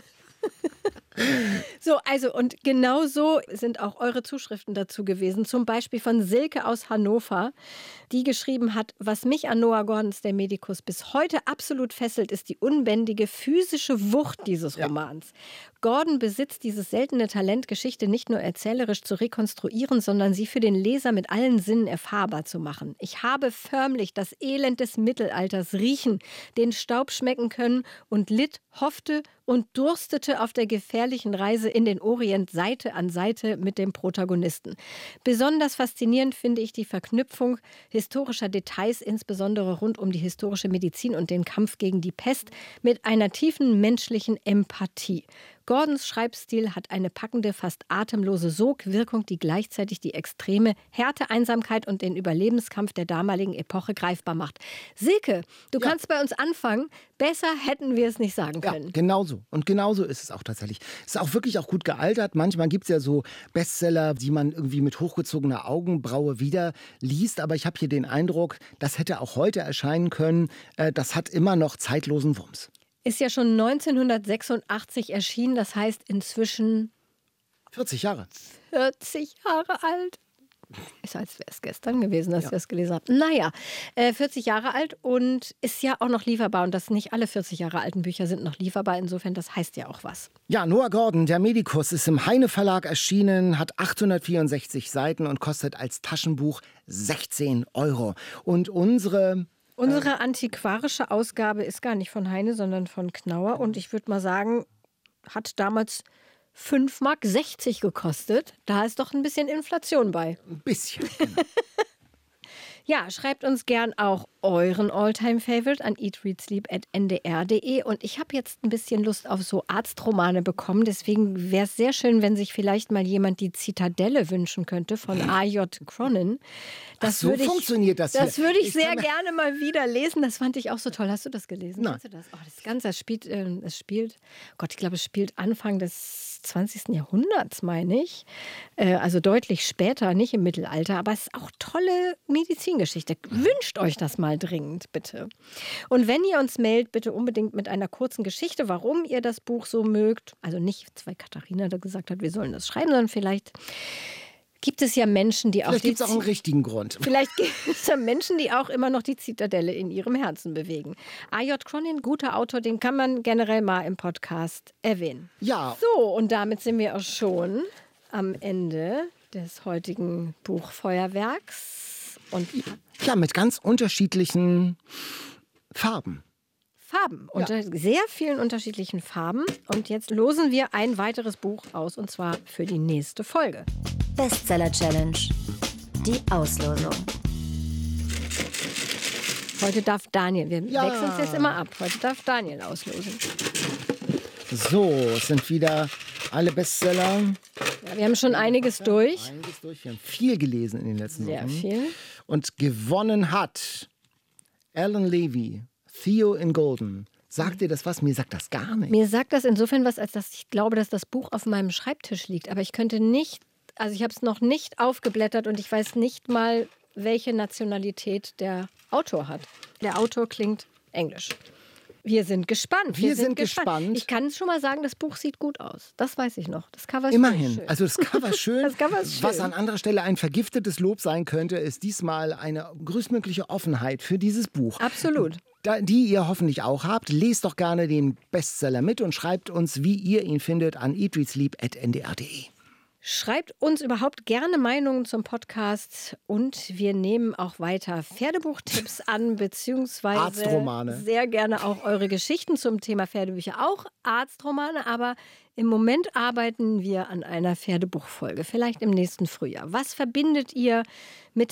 So, also und genau so sind auch eure Zuschriften dazu gewesen. Zum Beispiel von Silke aus Hannover, die geschrieben hat, was mich an Noah Gordons Der Medikus bis heute absolut fesselt, ist die unbändige physische Wucht dieses Romans. Gordon besitzt dieses seltene Talent, Geschichte nicht nur erzählerisch zu rekonstruieren, sondern sie für den Leser mit allen Sinnen erfahrbar zu machen. Ich habe förmlich das Elend des Mittelalters riechen, den Staub schmecken können und litt, hoffte und durstete auf der gefährlichen Reise in den Orient Seite an Seite mit dem Protagonisten. Besonders faszinierend finde ich die Verknüpfung historischer Details, insbesondere rund um die historische Medizin und den Kampf gegen die Pest, mit einer tiefen menschlichen Empathie. Gordons Schreibstil hat eine packende, fast atemlose Sogwirkung, die gleichzeitig die extreme Härte, Einsamkeit und den Überlebenskampf der damaligen Epoche greifbar macht. Silke, du kannst bei uns anfangen. Besser hätten wir es nicht sagen können. Ja, genauso. Und genauso ist es auch tatsächlich. Es ist auch wirklich auch gut gealtert. Manchmal gibt es ja so Bestseller, die man irgendwie mit hochgezogener Augenbraue wieder liest. Aber ich habe hier den Eindruck, das hätte auch heute erscheinen können. Das hat immer noch zeitlosen Wumms. Ist ja schon 1986 erschienen, das heißt inzwischen 40 Jahre. 40 Jahre alt. Ist, als wäre es gestern gewesen, dass wir es gelesen haben. Naja, 40 Jahre alt und ist ja auch noch lieferbar. Und das nicht alle 40 Jahre alten Bücher sind noch lieferbar. Insofern, das heißt ja auch was. Ja, Noah Gordon, Der Medikus, ist im Heine Verlag erschienen, hat 864 Seiten und kostet als Taschenbuch 16 €. Und unsere antiquarische Ausgabe ist gar nicht von Heine, sondern von Knauer. Und ich würde mal sagen, hat damals 5,60 Mark gekostet. Da ist doch ein bisschen Inflation bei. Ein bisschen, genau. Ja, schreibt uns gern auch euren All-Time-Favorite an eatreadsleep@ndr.de. Und ich habe jetzt ein bisschen Lust auf so Arztromane bekommen. Deswegen wäre es sehr schön, wenn sich vielleicht mal jemand die Zitadelle wünschen könnte von A.J. Cronin. So funktioniert das. Das würde ich sehr gerne mal wieder lesen. Das fand ich auch so toll. Hast du das gelesen? Nein. Du das? Oh, das Ganze, es spielt Anfang des 20. Jahrhunderts, meine ich. Also deutlich später, nicht im Mittelalter. Aber es ist auch tolle Medizingeschichte. Wünscht euch das mal dringend, bitte. Und wenn ihr uns meldet, bitte unbedingt mit einer kurzen Geschichte, warum ihr das Buch so mögt. Also nicht, weil Katharina da gesagt hat, wir sollen das schreiben, sondern vielleicht gibt es ja Menschen, die auch... Vielleicht gibt es auch einen richtigen Grund. Vielleicht gibt es ja Menschen, die auch immer noch die Zitadelle in ihrem Herzen bewegen. A.J. Cronin, guter Autor, den kann man generell mal im Podcast erwähnen. Ja. So, und damit sind wir auch schon am Ende des heutigen Buchfeuerwerks. Und ja, mit ganz unterschiedlichen Farben. Unter sehr vielen unterschiedlichen Farben. Und jetzt losen wir ein weiteres Buch aus, und zwar für die nächste Folge. Bestseller Challenge. Die Auslosung. Heute darf Daniel, wir wechseln es jetzt immer ab. Heute darf Daniel auslosen. So, es sind wieder alle Bestseller. Ja, wir haben schon einiges durch. Wir haben viel gelesen in den letzten Wochen. Sehr viel. Und gewonnen hat Alan Levy, Theo in Golden. Sagt dir das was? Mir sagt das gar nicht. Mir sagt das insofern was, als dass ich glaube, dass das Buch auf meinem Schreibtisch liegt. Aber ich könnte nicht, also ich habe es noch nicht aufgeblättert und ich weiß nicht mal, welche Nationalität der Autor hat. Der Autor klingt englisch. Wir sind gespannt. Wir sind gespannt. Ich kann schon mal sagen, das Buch sieht gut aus. Das weiß ich noch. Das Cover ist immerhin. schön. Also das Cover ist schön. Das Cover ist schön. Was an anderer Stelle ein vergiftetes Lob sein könnte, ist diesmal eine größtmögliche Offenheit für dieses Buch. Absolut. Die ihr hoffentlich auch habt. Lest doch gerne den Bestseller mit und schreibt uns, wie ihr ihn findet, an eatreadsleep@ndr.de. Schreibt uns überhaupt gerne Meinungen zum Podcast und wir nehmen auch weiter Pferdebuchtipps an, beziehungsweise Arztromane. Sehr gerne auch eure Geschichten zum Thema Pferdebücher, auch Arztromane, aber im Moment arbeiten wir an einer Pferdebuchfolge, vielleicht im nächsten Frühjahr. Was verbindet ihr mit